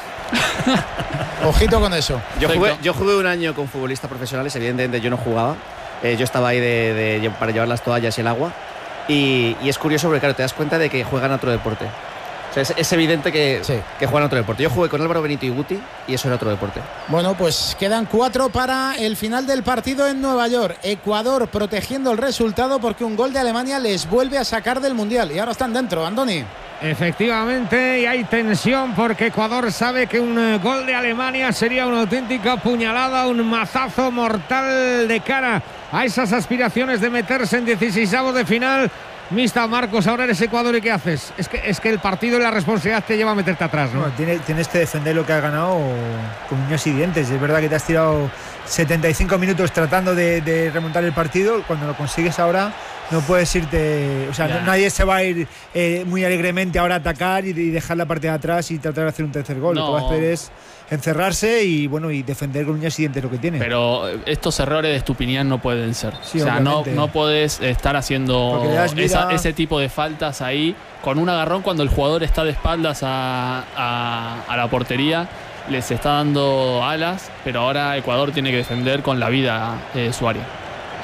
Ojito con eso. Yo jugué, Perfecto. yo jugué un año con futbolistas profesionales, evidentemente yo no jugaba. Eh, yo estaba ahí de, de- para llevar las toallas y el agua. Y, y es curioso porque, claro, te das cuenta de que juegan a otro deporte. O sea, es, es evidente que, Sí. que juegan a otro deporte. Yo jugué con Álvaro Benito y Guti y eso era otro deporte. Bueno, pues quedan cuatro para el final del partido en Nueva York. Ecuador protegiendo el resultado porque un gol de Alemania les vuelve a sacar del Mundial. Y ahora están dentro, Andoni. Efectivamente, y hay tensión porque Ecuador sabe que un eh, gol de Alemania sería una auténtica puñalada, un mazazo mortal de cara a esas aspiraciones de meterse en dieciseisavos de final. Mista Marcos, ahora eres Ecuador y ¿qué haces? Es que, es que el partido y la responsabilidad te lleva a meterte atrás, ¿no? No, tiene- tienes que defender lo que has ganado con uñas y dientes. Es verdad que te has tirado setenta y cinco minutos tratando de, de remontar el partido. Cuando lo consigues ahora, no puedes irte. O sea, Ya. no- nadie se va a ir eh, muy alegremente ahora a atacar y, y dejar la parte de atrás y tratar de hacer un tercer gol. Lo No. que vas a hacer es encerrarse y bueno y defender con uñas y dientes lo que tiene. pero eh, estos errores de Estupinián no pueden ser. Sí, o sea, no, obviamente. no puedes estar haciendo Porque le das vida. esa- ese tipo de faltas ahí con un agarrón cuando el jugador está de espaldas a, a- a la portería. Les está dando alas, pero ahora Ecuador tiene que defender con la vida eh, su área.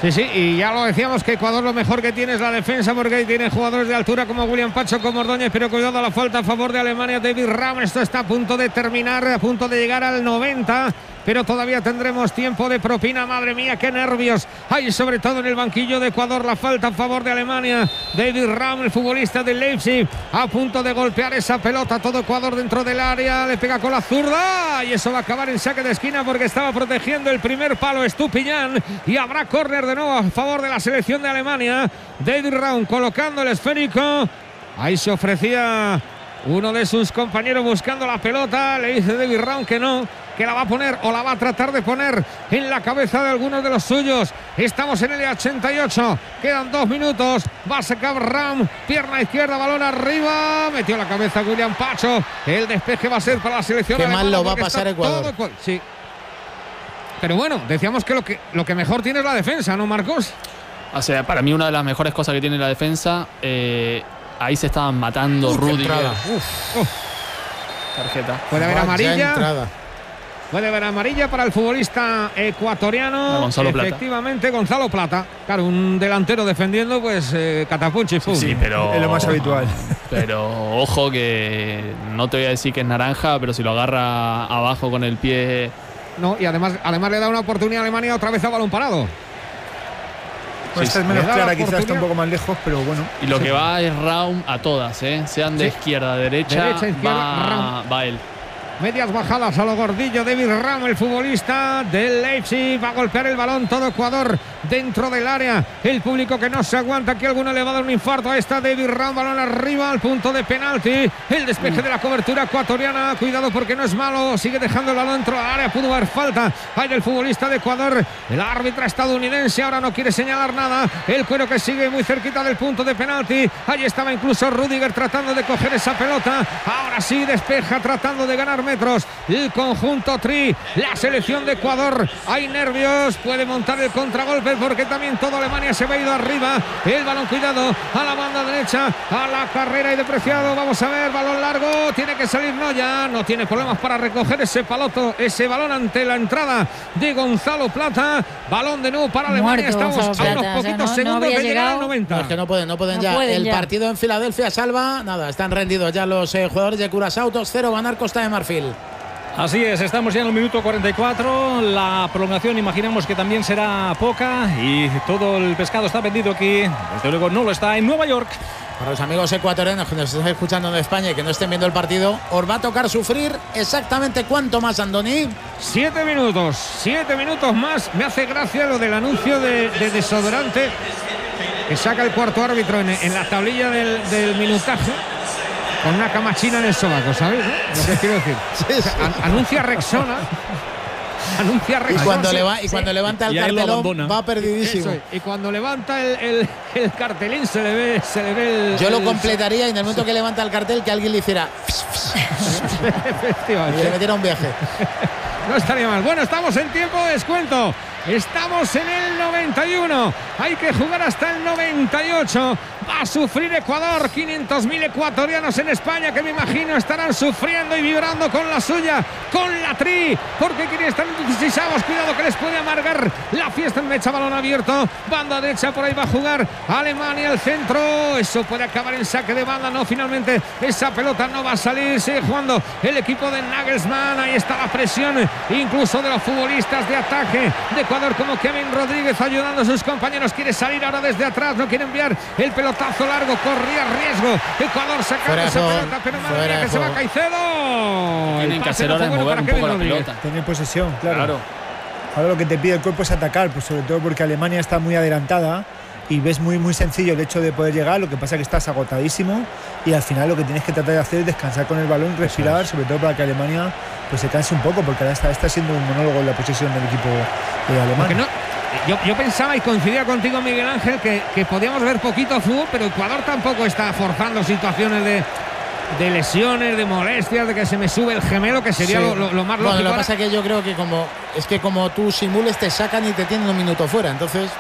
Sí, sí, y ya lo decíamos que Ecuador lo mejor que tiene es la defensa, porque ahí tiene jugadores de altura como William Pacho, como Ordóñez, pero cuidado a la falta a favor de Alemania. David Raum, esto está a punto de terminar, a punto de llegar al noventa, pero todavía tendremos tiempo de propina. Madre mía, qué nervios hay, sobre todo en el banquillo de Ecuador. La falta a favor de Alemania. David Raum, el futbolista del Leipzig, a punto de golpear esa pelota. Todo Ecuador dentro del área, le pega con la zurda y eso va a acabar en saque de esquina porque estaba protegiendo el primer palo Estupiñán, y habrá córner de nuevo a favor de la selección de Alemania. David Raum colocando el esférico. Ahí se ofrecía uno de sus compañeros buscando la pelota. Le dice David Raum que no, que la va a poner o la va a tratar de poner en la cabeza de algunos de los suyos. Estamos en el ochenta y ocho, quedan dos minutos. Va a sacar Raum, pierna izquierda, balón arriba, metió la cabeza William Pacho. El despeje va a ser para la selección Qué alemana. mal lo va a pasar Ecuador. Todo... Sí. Pero bueno, decíamos que lo, que lo que mejor tiene es la defensa, ¿no, Marcos? O sea, para mí una de las mejores cosas que tiene la defensa, eh, ahí se estaban matando Uf, Rudiger. Uf. Uf. Tarjeta. Puede haber Vaya amarilla. entrada. Puede haber amarilla para el futbolista ecuatoriano. Gonzalo Plata. Efectivamente, Gonzalo Plata. Claro, un delantero defendiendo, pues eh, catapunchi. Sí, sí, pero Es lo más habitual. Pero ojo que no te voy a decir que es naranja, pero si lo agarra abajo con el pie. No, y además, además le da una oportunidad a Alemania otra vez a balón parado. Pues esta es le menos da la clara, quizás está un oportunidad. poco más lejos, pero bueno. Y lo Sí. que va es Raum a todas, ¿eh? Sean de Sí. izquierda, derecha, Derecha, izquierda, va, Raum. va él. Medias bajadas a lo gordillo. David Raum, el futbolista del Leipzig, va a golpear el balón. Todo Ecuador dentro del área. El público que no se aguanta. Aquí alguno le va a dar un infarto. Ahí está David Raum, balón arriba al punto de penalti. El despeje de la cobertura ecuatoriana. Cuidado porque no es malo. Sigue dejando el balón dentro del área. Pudo haber falta. Hay del futbolista de Ecuador. El árbitro estadounidense ahora no quiere señalar nada. El cuero que sigue muy cerquita del punto de penalti. Ahí estaba incluso Rudiger tratando de coger esa pelota. Ahora sí despeja tratando de ganar metros. El conjunto Tri, la selección de Ecuador. Hay nervios, puede montar el contragolpe porque también toda Alemania se va a ir arriba. El balón, cuidado, a la banda derecha, a la carrera y de Preciado. Vamos a ver, balón largo, tiene que salir Noya, no tiene problemas para recoger ese paloto, ese balón ante la entrada de Gonzalo Plata. Balón de nuevo para Alemania. Muerto Estamos Gonzalo a unos Plata, o sea, poquitos no- no segundos habría de llegar al llegado. noventa. No, es que no pueden, no pueden No ya. pueden el ya. partido en Filadelfia salva, nada, están rendidos ya los eh, jugadores de Curazao. dos cero ganar Costa de Marfil. Así es, estamos ya en el minuto cuarenta y cuatro. La prolongación imaginamos que también será poca y todo el pescado está vendido aquí. Desde luego no lo está en Nueva York. Para los amigos ecuatorianos que nos estén escuchando de España y que no estén viendo el partido, os va a tocar sufrir exactamente cuánto más, Andoni. Siete minutos, siete minutos más. Me hace gracia lo del anuncio de, de desodorante que saca el cuarto árbitro en, en la tablilla del, del minutaje con una camachina en el sobaco, ¿sabes? ¿no? Lo que quiero decir. O sea, an- anuncia Rexona. Anuncia Y Rexona. cuando, sí. leva- y cuando levanta el Y ahí lo cartelón abandona. va Eso perdidísimo. es. Y cuando levanta el, el- el cartelín se le ve, se le ve el, Yo lo el- completaría y en el momento que levanta el cartel que alguien le hiciera y le Efectivamente. metiera un viaje. No estaría mal. Bueno, estamos en tiempo de descuento. Estamos en el noventa y uno. Hay que jugar hasta el noventa y ocho. Va a sufrir Ecuador. quinientos mil ecuatorianos en España que me imagino estarán sufriendo y vibrando con la suya, con la Tri, porque quieren estar en dieciséisavos. Cuidado que les puede amargar la fiesta. En mecha, balón abierto. Banda derecha, por ahí va a jugar Alemania al centro. Eso puede acabar en saque de banda. No, finalmente esa pelota no va a salir. Sigue jugando el equipo de Nagelsmann. Ahí está la presión, incluso de los futbolistas de ataque de Ecuador, como Kevin Rodríguez ayudando a sus compañeros. Quiere salir ahora desde atrás, no quiere enviar el pelotazo largo, corría riesgo Ecuador sacando Fuera de esa juego, pelota, pero madre fuera mía de que se va juego. Caicedo. Tienen El que pase hacer no ahora fue es bueno mover para un Kevin poco la Rodríguez. pelota. Tener posesión, claro. Claro. Ahora lo que te pide el cuerpo es atacar, pues sobre todo porque Alemania está muy adelantada y ves muy muy sencillo el hecho de poder llegar. Lo que pasa es que estás agotadísimo y al final lo que tienes que tratar de hacer es descansar con el balón, respirar, sobre todo para que Alemania pues se canse un poco, porque ahora está, está siendo un monólogo en la posesión del equipo de Porque Alemania. no, yo, yo pensaba y coincidía contigo, Miguel Ángel, que, que podíamos ver poquito fútbol, pero Ecuador tampoco está forzando situaciones de, de lesiones, de molestias, de que se me sube el gemelo, que sería Sí. lo, lo- lo más Bueno, lógico. lo que pasa es que yo creo que como es que como tú simules te sacan y te tienen un minuto fuera, entonces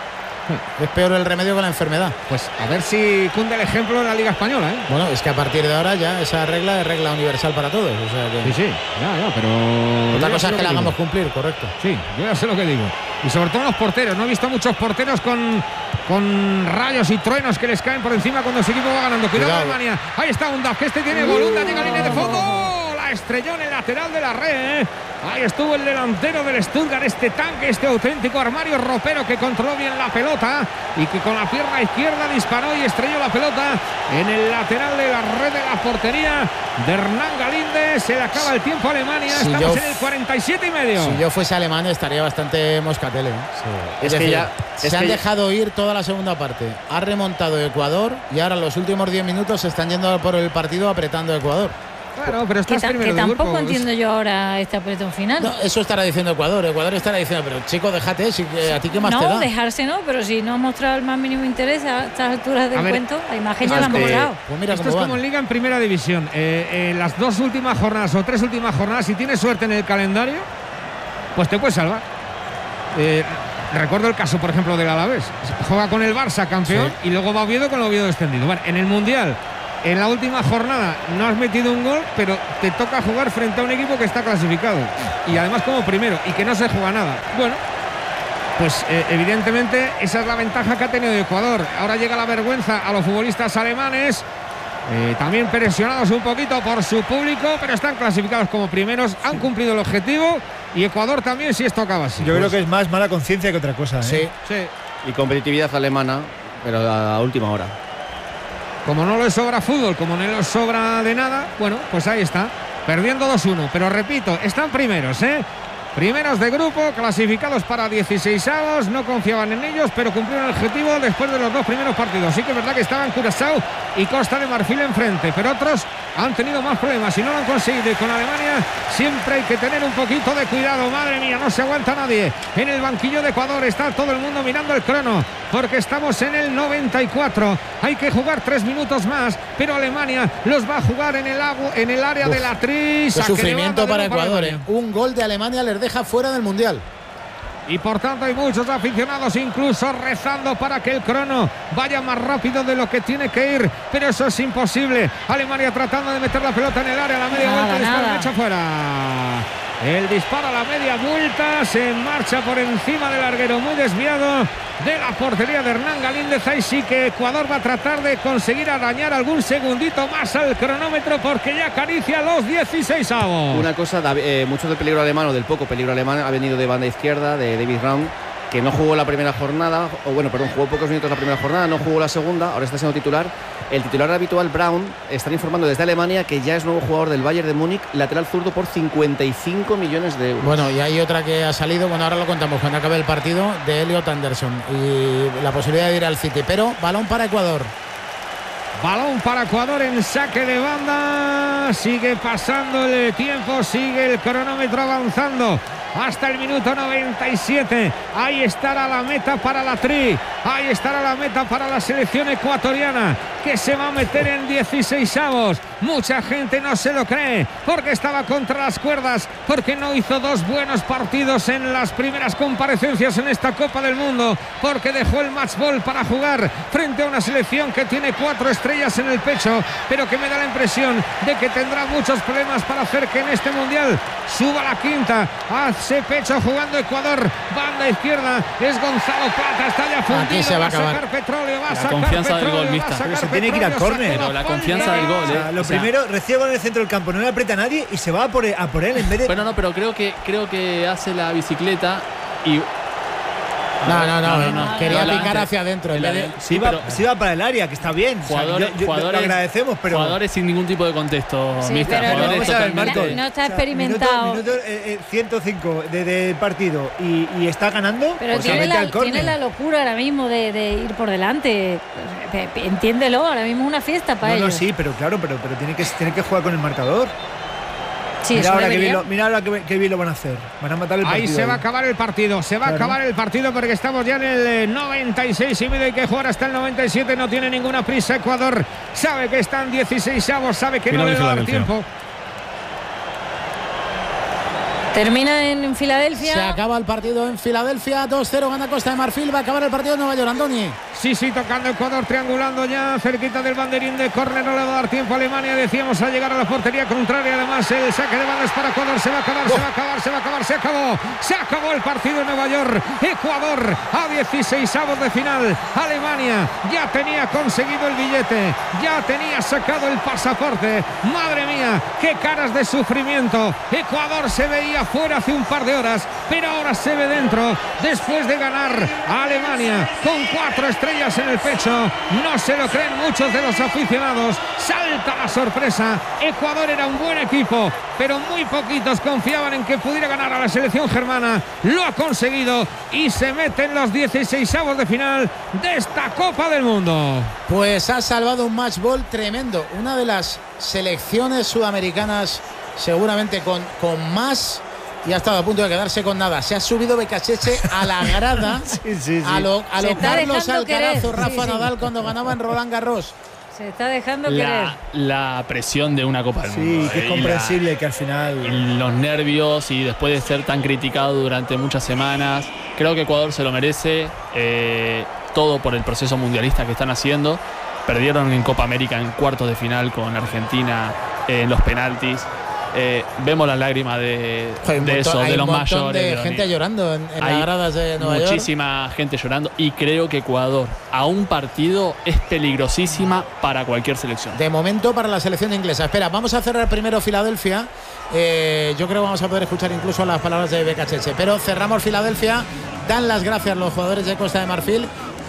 Es peor el remedio que la enfermedad. Pues a ver si cunde el ejemplo en la Liga Española, ¿eh? Bueno, es que a partir de ahora ya esa regla es regla universal para todos. O sea que... Sí, sí, ya, ya, pero... Otra yo cosa sé es que lo la hagamos digo. cumplir, correcto. Sí, yo ya sé lo que digo. Y sobre todo los porteros. No he visto muchos porteros con, con rayos y truenos que les caen por encima cuando su equipo va ganando. Cuidado, Cuidado. Alemania. Ahí está Undaf, que este tiene Bolunda, llega a línea de fondo. La estrelló en el lateral de la red, ¿eh? Ahí estuvo el delantero del Stuttgart, este tanque, este auténtico armario ropero que controló bien la pelota y que con la pierna izquierda disparó y estrelló la pelota en el lateral de la red de la portería de Hernán Galíndez. Se le acaba el tiempo a Alemania. Si Estamos yo- en el cuarenta y siete y medio. Si yo fuese alemán estaría bastante moscatele. ¿eh? Es Es, que decir, ya- se es han que ya- dejado ir toda la segunda parte. Ha remontado Ecuador y ahora los últimos diez minutos se están yendo por el partido apretando a Ecuador. Bueno, pero Que, estás ta- primero que de tampoco grupo. entiendo yo ahora este apretón final. No, eso estará diciendo Ecuador. Ecuador estará diciendo, pero chico, déjate, si, eh, ¿a ti qué más te No, da? dejarse no, pero si no ha mostrado el más mínimo interés a estas alturas del A ver, cuento, la imagen ya la ha este- mostrado. Pues mira Esto cómo es van. como en Liga en Primera División. Eh, eh, las dos últimas jornadas o tres últimas jornadas, si tienes suerte en el calendario, pues te puedes salvar. Eh, recuerdo el caso, por ejemplo, del Alavés. Juega con el Barça campeón y luego va Oviedo con el Oviedo extendido. Bueno, en el Mundial, en la última jornada no has metido un gol, pero te toca jugar frente a un equipo que está clasificado y además como primero y que no se juega nada. Bueno, pues eh, evidentemente esa es la ventaja que ha tenido Ecuador. Ahora llega la vergüenza a los futbolistas alemanes, eh, también presionados un poquito por su público, pero están clasificados como primeros, han cumplido el objetivo y Ecuador también, si esto acaba así. Yo Pues, creo que es más mala conciencia que otra cosa. ¿eh? Sí. sí. Y competitividad alemana, pero a última hora. Como no le sobra fútbol, como no le sobra de nada, bueno, pues ahí está, perdiendo dos uno. Pero repito, están primeros, ¿eh? Primeros de grupo, clasificados para dieciseisavos, no confiaban en ellos, pero cumplieron el objetivo después de los dos primeros partidos. Sí que es verdad que estaban Curazao y Costa de Marfil enfrente, pero otros han tenido más problemas y no lo han conseguido. Y con Alemania siempre hay que tener un poquito de cuidado. Madre mía, no se aguanta nadie. En el banquillo de Ecuador está todo el mundo mirando el crono, porque estamos en el noventa y cuatro. Hay que jugar tres minutos más, pero Alemania los va a jugar en el, agu- en el área Uf, de la tri. Qué Saque de sufrimiento banda para de nuevo Ecuador. Alemania. ¿eh? Un gol de Alemania les deja fuera del Mundial. Y por tanto hay muchos aficionados incluso rezando para que el crono vaya más rápido de lo que tiene que ir, pero eso es imposible. Alemania tratando de meter la pelota en el área, la media Nada, vuelta, disparo nada. derecho fuera. El disparo a la media vuelta se marcha por encima del larguero, muy desviado de la portería de Hernán Galíndez. Ahí sí que Ecuador va a tratar de conseguir arañar algún segundito más al cronómetro, porque ya acaricia los dieciseisavos. Una cosa, David, eh, mucho del peligro alemán o del poco peligro alemán ha venido de banda izquierda, de David Raum, que no jugó la primera jornada, o bueno, perdón, jugó pocos minutos la primera jornada, no jugó la segunda, ahora está siendo titular. El titular habitual, Braun, están informando desde Alemania que ya es nuevo jugador del Bayern de Múnich, lateral zurdo por cincuenta y cinco millones de euros. Bueno, y hay otra que ha salido, bueno, ahora lo contamos cuando acabe el partido, de Elliot Anderson y la posibilidad de ir al City, pero balón para Ecuador. Balón para Ecuador en saque de banda. Sigue pasando el tiempo, sigue el cronómetro avanzando hasta el minuto noventa y siete. Ahí estará la meta para la Tri. Ahí estará la meta para la selección ecuatoriana, que se va a meter en dieciseisavos. Mucha gente no se lo cree, porque estaba contra las cuerdas, porque no hizo dos buenos partidos en las primeras comparecencias en esta Copa del Mundo, porque dejó el match ball para jugar frente a una selección que tiene cuatro estrellas en el pecho, pero que me da la impresión de que tendrá muchos problemas para hacer que en este Mundial suba la quinta. Hace pecho jugando Ecuador, banda izquierda, es Gonzalo Plata, está ya fundido. Aquí se va a sacar acabar. petróleo, va a La sacar confianza del petróleo, gol, va a mixta. sacar Pero se tiene que ir a petróleo, córner. sacó Pero la falta. confianza del gol, O sea, ¿eh? lo O sea, primero, recibe en el centro del campo, no le aprieta a nadie y se va a por él, a por él en vez de. Bueno, no, pero creo que creo que hace la bicicleta y No, no, no, No, no, no. quería Adelante. picar hacia adentro en vez de... Sí, va, sí va para el área, que está bien. O sea, jugadores, yo- yo- jugadores, lo agradecemos, pero. jugadores sin ningún tipo de contexto, Sí, mister. pero Jugadores vamos a ver, totalmente- Marco. No está O sea, experimentado. Minuto, minuto, eh, eh, ciento cinco de, de partido y, y está ganando. Pero pues se tiene mete la, al córner. tiene la locura ahora mismo de, de ir por delante. Pe- pe- Entiéndelo, ahora mismo es una fiesta para No, no, ellos. sí, pero claro, pero, pero tiene, que, tiene que jugar con el marcador. Sí, mira eso ahora, que debería. bien, lo, mira ahora que, que bien lo van a hacer. Van a matar el partido. Ahí se va a ahí. acabar el partido, se va a Claro. acabar el partido porque estamos ya en el eh, noventa y seis y medio, hay que jugar hasta el noventa y siete, no tiene ninguna prisa Ecuador, sabe que están dieciseisavos, sabe que no Final le de va a dar Filadelfia. tiempo. Termina en Filadelfia. Se acaba el partido en Filadelfia. dos cero gana Costa de Marfil. Va a acabar el partido en Nueva York, Andoni. Sí, sí, tocando Ecuador, triangulando ya cerquita del banderín de córner. No le va a dar tiempo a Alemania, decíamos, a llegar a la portería contraria. Además, el saque de banda es para Ecuador. Se va a acabar, oh. se va a acabar, se va a acabar. Se acabó, se acabó el partido en Nueva York. Ecuador a dieciseisavos de final. Alemania ya tenía conseguido el billete, ya tenía sacado el pasaporte. Madre mía, qué caras de sufrimiento. Ecuador se veía fuera hace un par de horas, pero ahora se ve dentro después de ganar a Alemania con cuatro estrellas en el pecho. No se lo creen muchos de los aficionados. Salta la sorpresa. Ecuador era un buen equipo, pero muy poquitos confiaban en que pudiera ganar a la selección germana. Lo ha conseguido y se mete en los dieciseisavos de final de esta Copa del Mundo. Pues ha salvado un match ball tremendo. Una de las selecciones sudamericanas seguramente con, con más, y ha estado a punto de quedarse con nada. Se ha subido Becachese a la grada. sí, sí, sí. A lo, a lo Carlos Alcaraz o Rafa sí, sí. Nadal cuando ganaban Roland Garros. Se está dejando la, querer. La presión de una Copa del sí, Mundo. Sí, que es comprensible la, que al final... Los nervios y después de ser tan criticado durante muchas semanas, creo que Ecuador se lo merece. Eh, todo por el proceso mundialista que están haciendo. Perdieron en Copa América en cuartos de final con Argentina eh, en los penaltis. Eh, vemos las lágrimas de, de montón, eso, de los mayores. Hay de los gente niños. llorando en, en hay las gradas de Nueva York. Muchísima gente llorando y creo que Ecuador a un partido es peligrosísima para cualquier selección. De momento para la selección inglesa. Espera, vamos a cerrar primero Filadelfia. Eh, yo creo que vamos a poder escuchar incluso las palabras de Becachese. Pero cerramos Filadelfia. Dan las gracias los jugadores de Costa de Marfil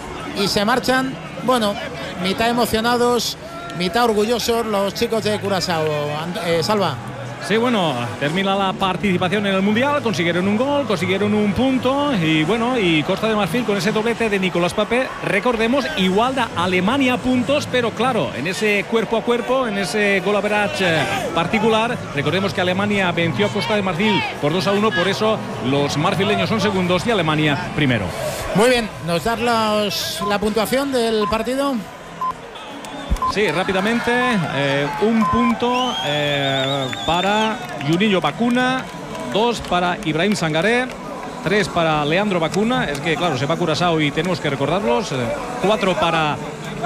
y se marchan, bueno, mitad emocionados, mitad orgullosos los chicos de Curazao. Eh, Salva. Sí, bueno, termina la participación en el Mundial, consiguieron un gol, consiguieron un punto y bueno, y Costa de Marfil con ese doblete de Nicolás Pepe, recordemos, igualda Alemania puntos, pero claro, en ese cuerpo a cuerpo, en ese goal average particular, recordemos que Alemania venció a Costa de Marfil por dos a uno, por eso los marfileños son segundos y Alemania primero. Muy bien, ¿nos das los, la puntuación del partido? Sí, rápidamente, eh, un punto eh, para Juninho Bacuna, dos para Ibrahim Sangaré, tres para Leandro Bacuna, es que claro, se va a Curazao y tenemos que recordarlos, eh, cuatro para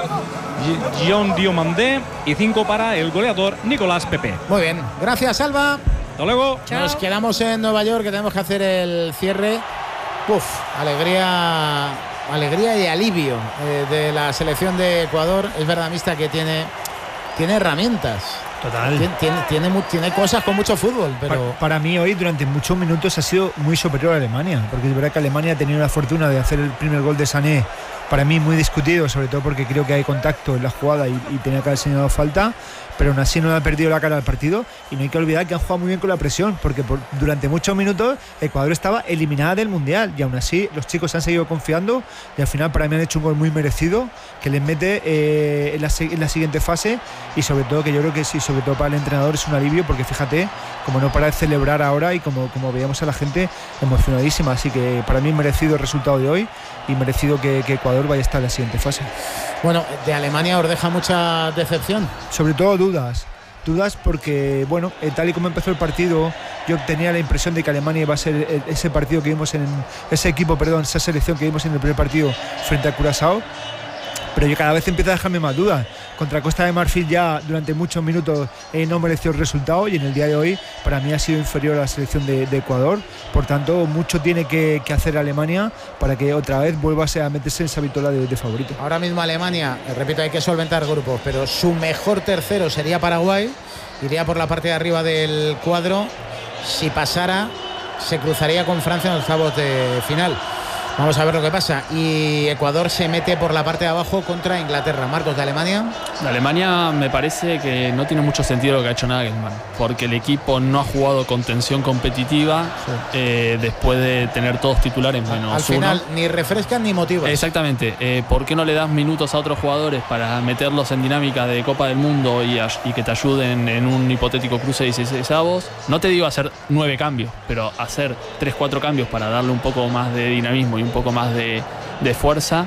John Diomandé y cinco para el goleador Nicolás Pepe. Muy bien, gracias Alba. Hasta luego. Chao. Nos quedamos en Nueva York, que tenemos que hacer el cierre. Uf, alegría... Alegría y alivio eh, de la selección de Ecuador. Es verdad, Mista, que tiene, tiene herramientas. Total. Tiene, tiene, tiene, tiene cosas con mucho fútbol. Pero para, para mí hoy durante muchos minutos ha sido muy superior a Alemania. Porque es verdad que Alemania ha tenido la fortuna de hacer el primer gol de Sané. Para mí muy discutido, sobre todo porque creo que hay contacto en la jugada y, y tenía que haber señalado falta. Pero aún así no ha perdido la cara al partido y no hay que olvidar que han jugado muy bien con la presión, porque por, durante muchos minutos Ecuador estaba eliminada del Mundial y aún así los chicos han seguido confiando y al final para mí han hecho un gol muy merecido que les mete eh, en, la, en la siguiente fase y sobre todo que yo creo que sí, sobre todo para el entrenador es un alivio porque fíjate, como no para de celebrar ahora y como, como veíamos a la gente emocionadísima, así que para mí merecido el resultado de hoy y merecido que, que Ecuador vaya a estar en la siguiente fase. Bueno, de Alemania os deja mucha decepción. Sobre todo dudas, dudas porque, bueno, eh, tal y como empezó el partido, yo tenía la impresión de que Alemania iba a ser el, ese partido que vimos en, ese equipo, perdón, esa selección que vimos en el primer partido frente a Curazao, pero yo cada vez empieza a dejarme más dudas. Contra Costa de Marfil ya durante muchos minutos eh, no mereció el resultado y en el día de hoy para mí ha sido inferior a la selección de, de Ecuador. Por tanto, mucho tiene que, que hacer Alemania para que otra vez vuelva a meterse en esa vitola de, de favorito. Ahora mismo Alemania, repito, hay que solventar grupos, pero su mejor tercero sería Paraguay, iría por la parte de arriba del cuadro. Si pasara, se cruzaría con Francia en los octavos de final. Vamos a ver lo que pasa. Y Ecuador se mete por la parte de abajo contra Inglaterra. Marcos, de Alemania. De Alemania me parece que no tiene mucho sentido lo que ha hecho Nagelsmann, porque el equipo no ha jugado con tensión competitiva sí. eh, después de tener todos titulares menos Al final, uno. ni refrescan ni motivan. Exactamente. Eh, ¿Por qué no le das minutos a otros jugadores para meterlos en dinámica de Copa del Mundo y, y que te ayuden en un hipotético cruce de dieciseisavos? No te digo hacer nueve cambios, pero hacer tres, cuatro cambios para darle un poco más de dinamismo y un poco más de, de fuerza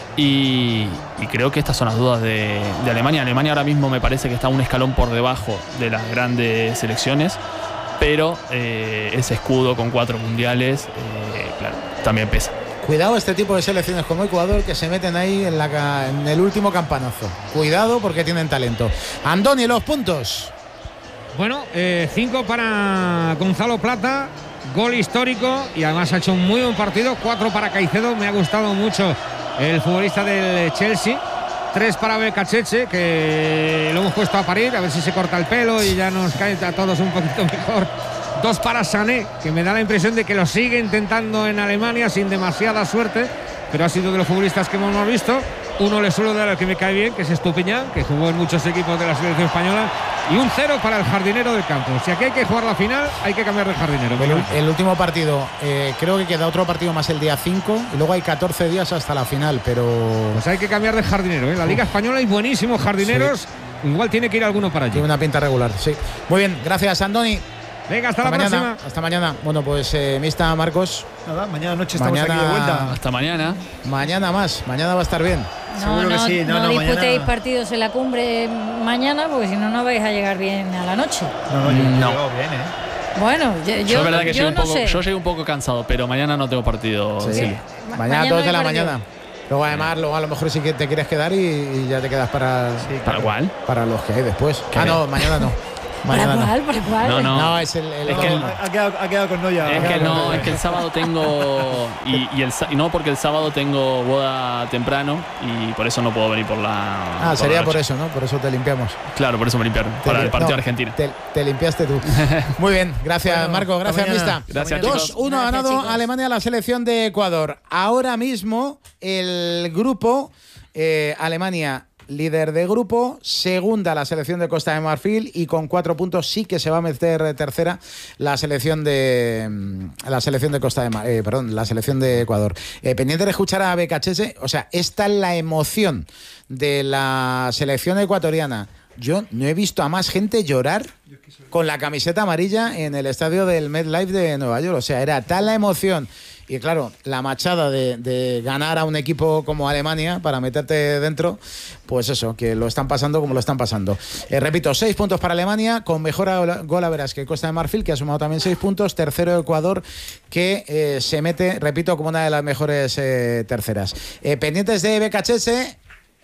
y, y creo que estas son las dudas de, de Alemania. Alemania ahora mismo me parece que está un escalón por debajo de las grandes selecciones pero eh, ese escudo con cuatro mundiales, eh, claro, también pesa. Cuidado este tipo de selecciones como Ecuador que se meten ahí en, la, en el último campanazo. Cuidado porque tienen talento. Andoni, los puntos. Bueno, eh, cinco para Gonzalo Plata, gol histórico y además ha hecho un muy buen partido. Cuatro para Caicedo, me ha gustado mucho el futbolista del Chelsea. Tres para Becachese, que lo hemos puesto a parir, a ver si se corta el pelo y ya nos cae a todos un poquito mejor. Dos para Sané, que me da la impresión de que lo sigue intentando en Alemania sin demasiada suerte, pero ha sido de los futbolistas que hemos visto. Uno le suelo dar al que me cae bien, que es Estupiñán, que jugó en muchos equipos de la selección española. Y un cero para el jardinero del campo. Si aquí hay que jugar la final, hay que cambiar de jardinero. El, el último partido, eh, creo que queda otro partido más el día cinco y luego hay catorce días hasta la final, pero... Pues hay que cambiar de jardinero, ¿eh? La Liga Española hay buenísimos jardineros. Sí. Igual tiene que ir alguno para allí. Tiene una pinta regular, sí. Muy bien, gracias, Andoni. Venga, hasta, hasta la mañana, próxima. Hasta mañana. Bueno, pues eh, mista Marcos. Nada, mañana noche estamos mañana, aquí de vuelta. Hasta mañana. Mañana más, mañana va a estar bien. No, Seguro no, que sí. No, no, no, disputéis mañana... partidos en la cumbre mañana, porque si no, no vais a llegar bien a la noche. No, no, yo No. llego bien, ¿eh? Bueno, yo, yo, Yo, es verdad que yo llego un no poco, sé. yo llegué un poco cansado, pero mañana no tengo partido. Sí. Sí. Ma- Mañana a no dos de hay la partido. mañana. Luego además, luego a lo mejor sí que te quieres quedar y, y ya te quedas para, Sí, ¿Para cuál? para los que hay después. ¿Qué? Ah, no, mañana no. ¿Para Mañana no. cuál? ¿Para cuál? No, no. No, es el, el Es que el- Ha quedado, ha quedado con Noya. Es ha que quedado con no, Noya. es que el sábado tengo y, y el sa- y no porque el sábado tengo boda temprano y por eso no puedo venir por la. Ah, por sería la por noche. eso, ¿no? Por eso te limpiamos. Claro, por eso me limpiaron para Te- el partido no, de Argentina. Te, te limpiaste tú. Muy bien, gracias Bueno, Marco, hasta gracias mañana. Mista. Gracias, dos chicos. uno ha Gracias, ganado chicos. Alemania a la selección de Ecuador. Ahora mismo el grupo eh, Alemania líder de grupo, segunda la selección de Costa de Marfil y con cuatro puntos sí que se va a meter tercera la selección de la selección de Costa de Mar, eh, perdón, la selección de Ecuador. Eh, pendiente de escuchar a Becachese, o sea, esta es la emoción de la selección ecuatoriana. Yo no he visto a más gente llorar con la camiseta amarilla en el estadio del MetLife de Nueva York. O sea, era tal la emoción. Y claro, la machada de, de ganar a un equipo como Alemania para meterte dentro, pues eso, que lo están pasando como lo están pasando. Eh, repito, seis puntos para Alemania, con mejor gol a veras que Costa de Marfil, que ha sumado también seis puntos. Tercero Ecuador, que eh, se mete, repito, como una de las mejores eh, terceras. Eh, pendientes de Becachese.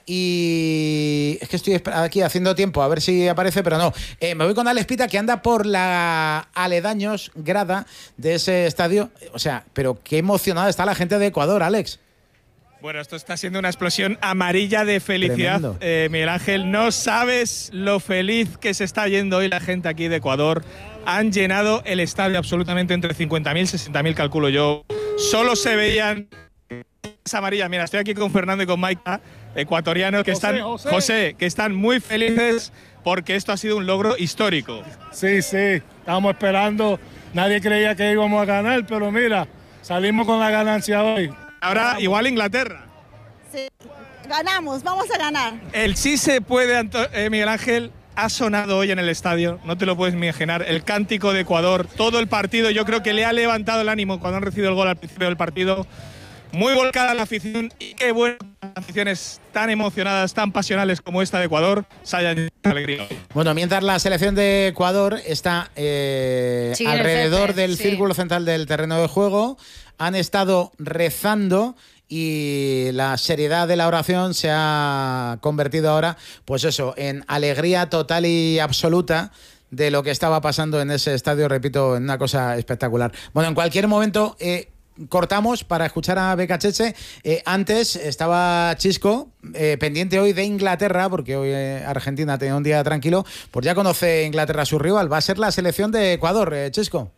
Y es que estoy aquí haciendo tiempo a ver si aparece, pero no. Eh, me voy con Alex Pita, que anda por la aledaños grada de ese estadio. O sea, pero qué emocionada está la gente de Ecuador, Alex. Bueno, esto está siendo una explosión amarilla de felicidad. Eh, Miguel Ángel, no sabes lo feliz que se está yendo hoy la gente aquí de Ecuador. Han llenado el estadio absolutamente entre cincuenta mil, sesenta mil, calculo yo. Solo se veían amarillas. Mira, estoy aquí con Fernando y con Maika, ecuatorianos que José, están, José. José, que están muy felices porque esto ha sido un logro histórico. Sí, sí, estábamos esperando. Nadie creía que íbamos a ganar, pero mira, salimos con la ganancia hoy. Ahora igual Inglaterra. Sí, ganamos, vamos a ganar. El sí se puede, Anto- eh, Miguel Ángel, ha sonado hoy en el estadio, no te lo puedes imaginar, el cántico de Ecuador, todo el partido, yo creo que le ha levantado el ánimo cuando han recibido el gol al principio del partido. Muy volcada la afición y qué bueno que las aficiones tan emocionadas, tan pasionales como esta de Ecuador se hayan llenado de alegría hoy. Bueno, mientras la selección de Ecuador está eh, Sí, en el alrededor césped, del sí. círculo central del terreno de juego, han estado rezando y la seriedad de la oración se ha convertido ahora, pues eso, en alegría total y absoluta de lo que estaba pasando en ese estadio, repito, en una cosa espectacular. Bueno, en cualquier momento eh, cortamos para escuchar a Becachese. Eh, antes estaba Chisco, eh, pendiente hoy de Inglaterra, porque hoy eh, Argentina tenía un día tranquilo, pues ya conoce Inglaterra a su rival, va a ser la selección de Ecuador, eh, Chisco.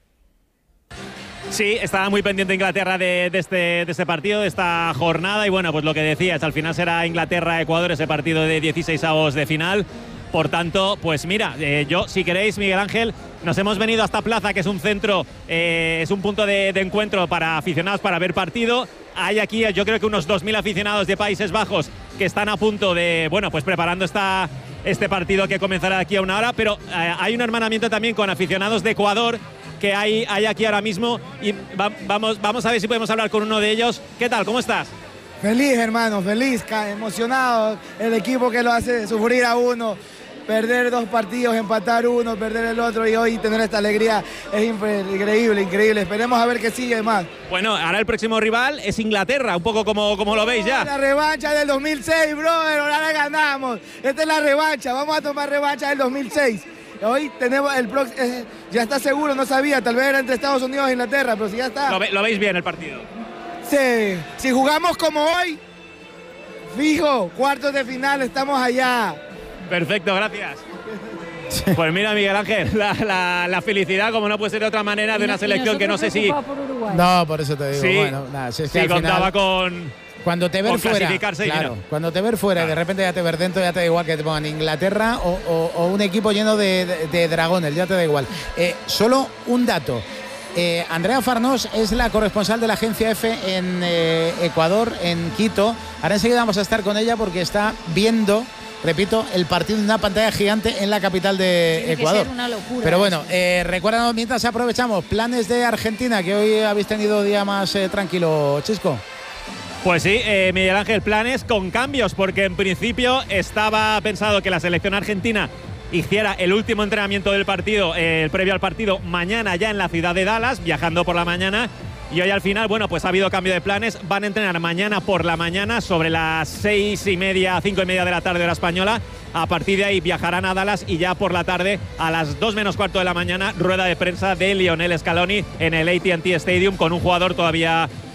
Sí, estaba muy pendiente Inglaterra de, de, este, de este partido, de esta jornada. Y bueno, pues lo que decías, al final será Inglaterra-Ecuador, ese partido de dieciseisavos de final. Por tanto, pues mira, eh, yo, si queréis, Miguel Ángel, nos hemos venido a esta plaza, que es un centro, eh, es un punto de, de encuentro para aficionados para ver partido. Hay aquí, yo creo que unos dos mil aficionados de Países Bajos que están a punto de, bueno, pues preparando esta, este partido que comenzará aquí a una hora. Pero eh, hay un hermanamiento también con aficionados de Ecuador que hay, hay aquí ahora mismo y va, vamos, vamos a ver si podemos hablar con uno de ellos. ¿Qué tal? ¿Cómo estás? Feliz, hermano, feliz, ca- emocionado. El equipo que lo hace sufrir a uno. perder dos partidos, empatar uno, perder el otro y hoy tener esta alegría es increíble, increíble. Esperemos a ver qué sigue más. Bueno, ahora el próximo rival es Inglaterra, un poco como, como lo veis ya. La revancha del dos mil seis, brother, ahora la ganamos. Esta es la revancha, vamos a tomar revancha del dos mil seis. Hoy tenemos el próximo, eh, ya está seguro, no sabía, tal vez era entre Estados Unidos e Inglaterra, pero si ya está. Lo, ve, lo veis bien el partido. Sí, si jugamos como hoy, fijo, cuartos de final, estamos allá. Perfecto, gracias. Pues mira, Miguel Ángel, la, la, la felicidad, como no puede ser de otra manera, de una selección que no sé si. No, por eso te digo. Sí, bueno, nada, si es que sí al contaba final, con. Cuando te ver fuera, claro, cuando te ver fuera y de repente ya te ver dentro, ya te da igual que te pongan Inglaterra o, o, o un equipo lleno de, de, de dragones, ya te da igual. Eh, solo un dato. Eh, Andrea Farnós es la corresponsal de la agencia F en eh, Ecuador, en Quito. Ahora enseguida vamos a estar con ella porque está viendo, repito, el partido en una pantalla gigante en la capital de Tiene Ecuador. Que ser una locura. Pero bueno, eh, recuérdanos mientras aprovechamos planes de Argentina, que hoy habéis tenido día más eh, tranquilo, Chisco. Pues sí, eh, Miguel Ángel, planes con cambios, porque en principio estaba pensado que la selección argentina hiciera el último entrenamiento del partido, eh, el previo al partido, mañana ya en la ciudad de Dallas, viajando por la mañana. Y hoy al final, bueno, pues ha habido cambio de planes. Van a entrenar mañana por la mañana sobre las seis y media, cinco y media de la tarde hora española. A partir de ahí viajarán a Dallas y ya por la tarde, a las dos menos cuarto de la mañana, rueda de prensa de Lionel Scaloni en el A T and T Stadium con un jugador todavía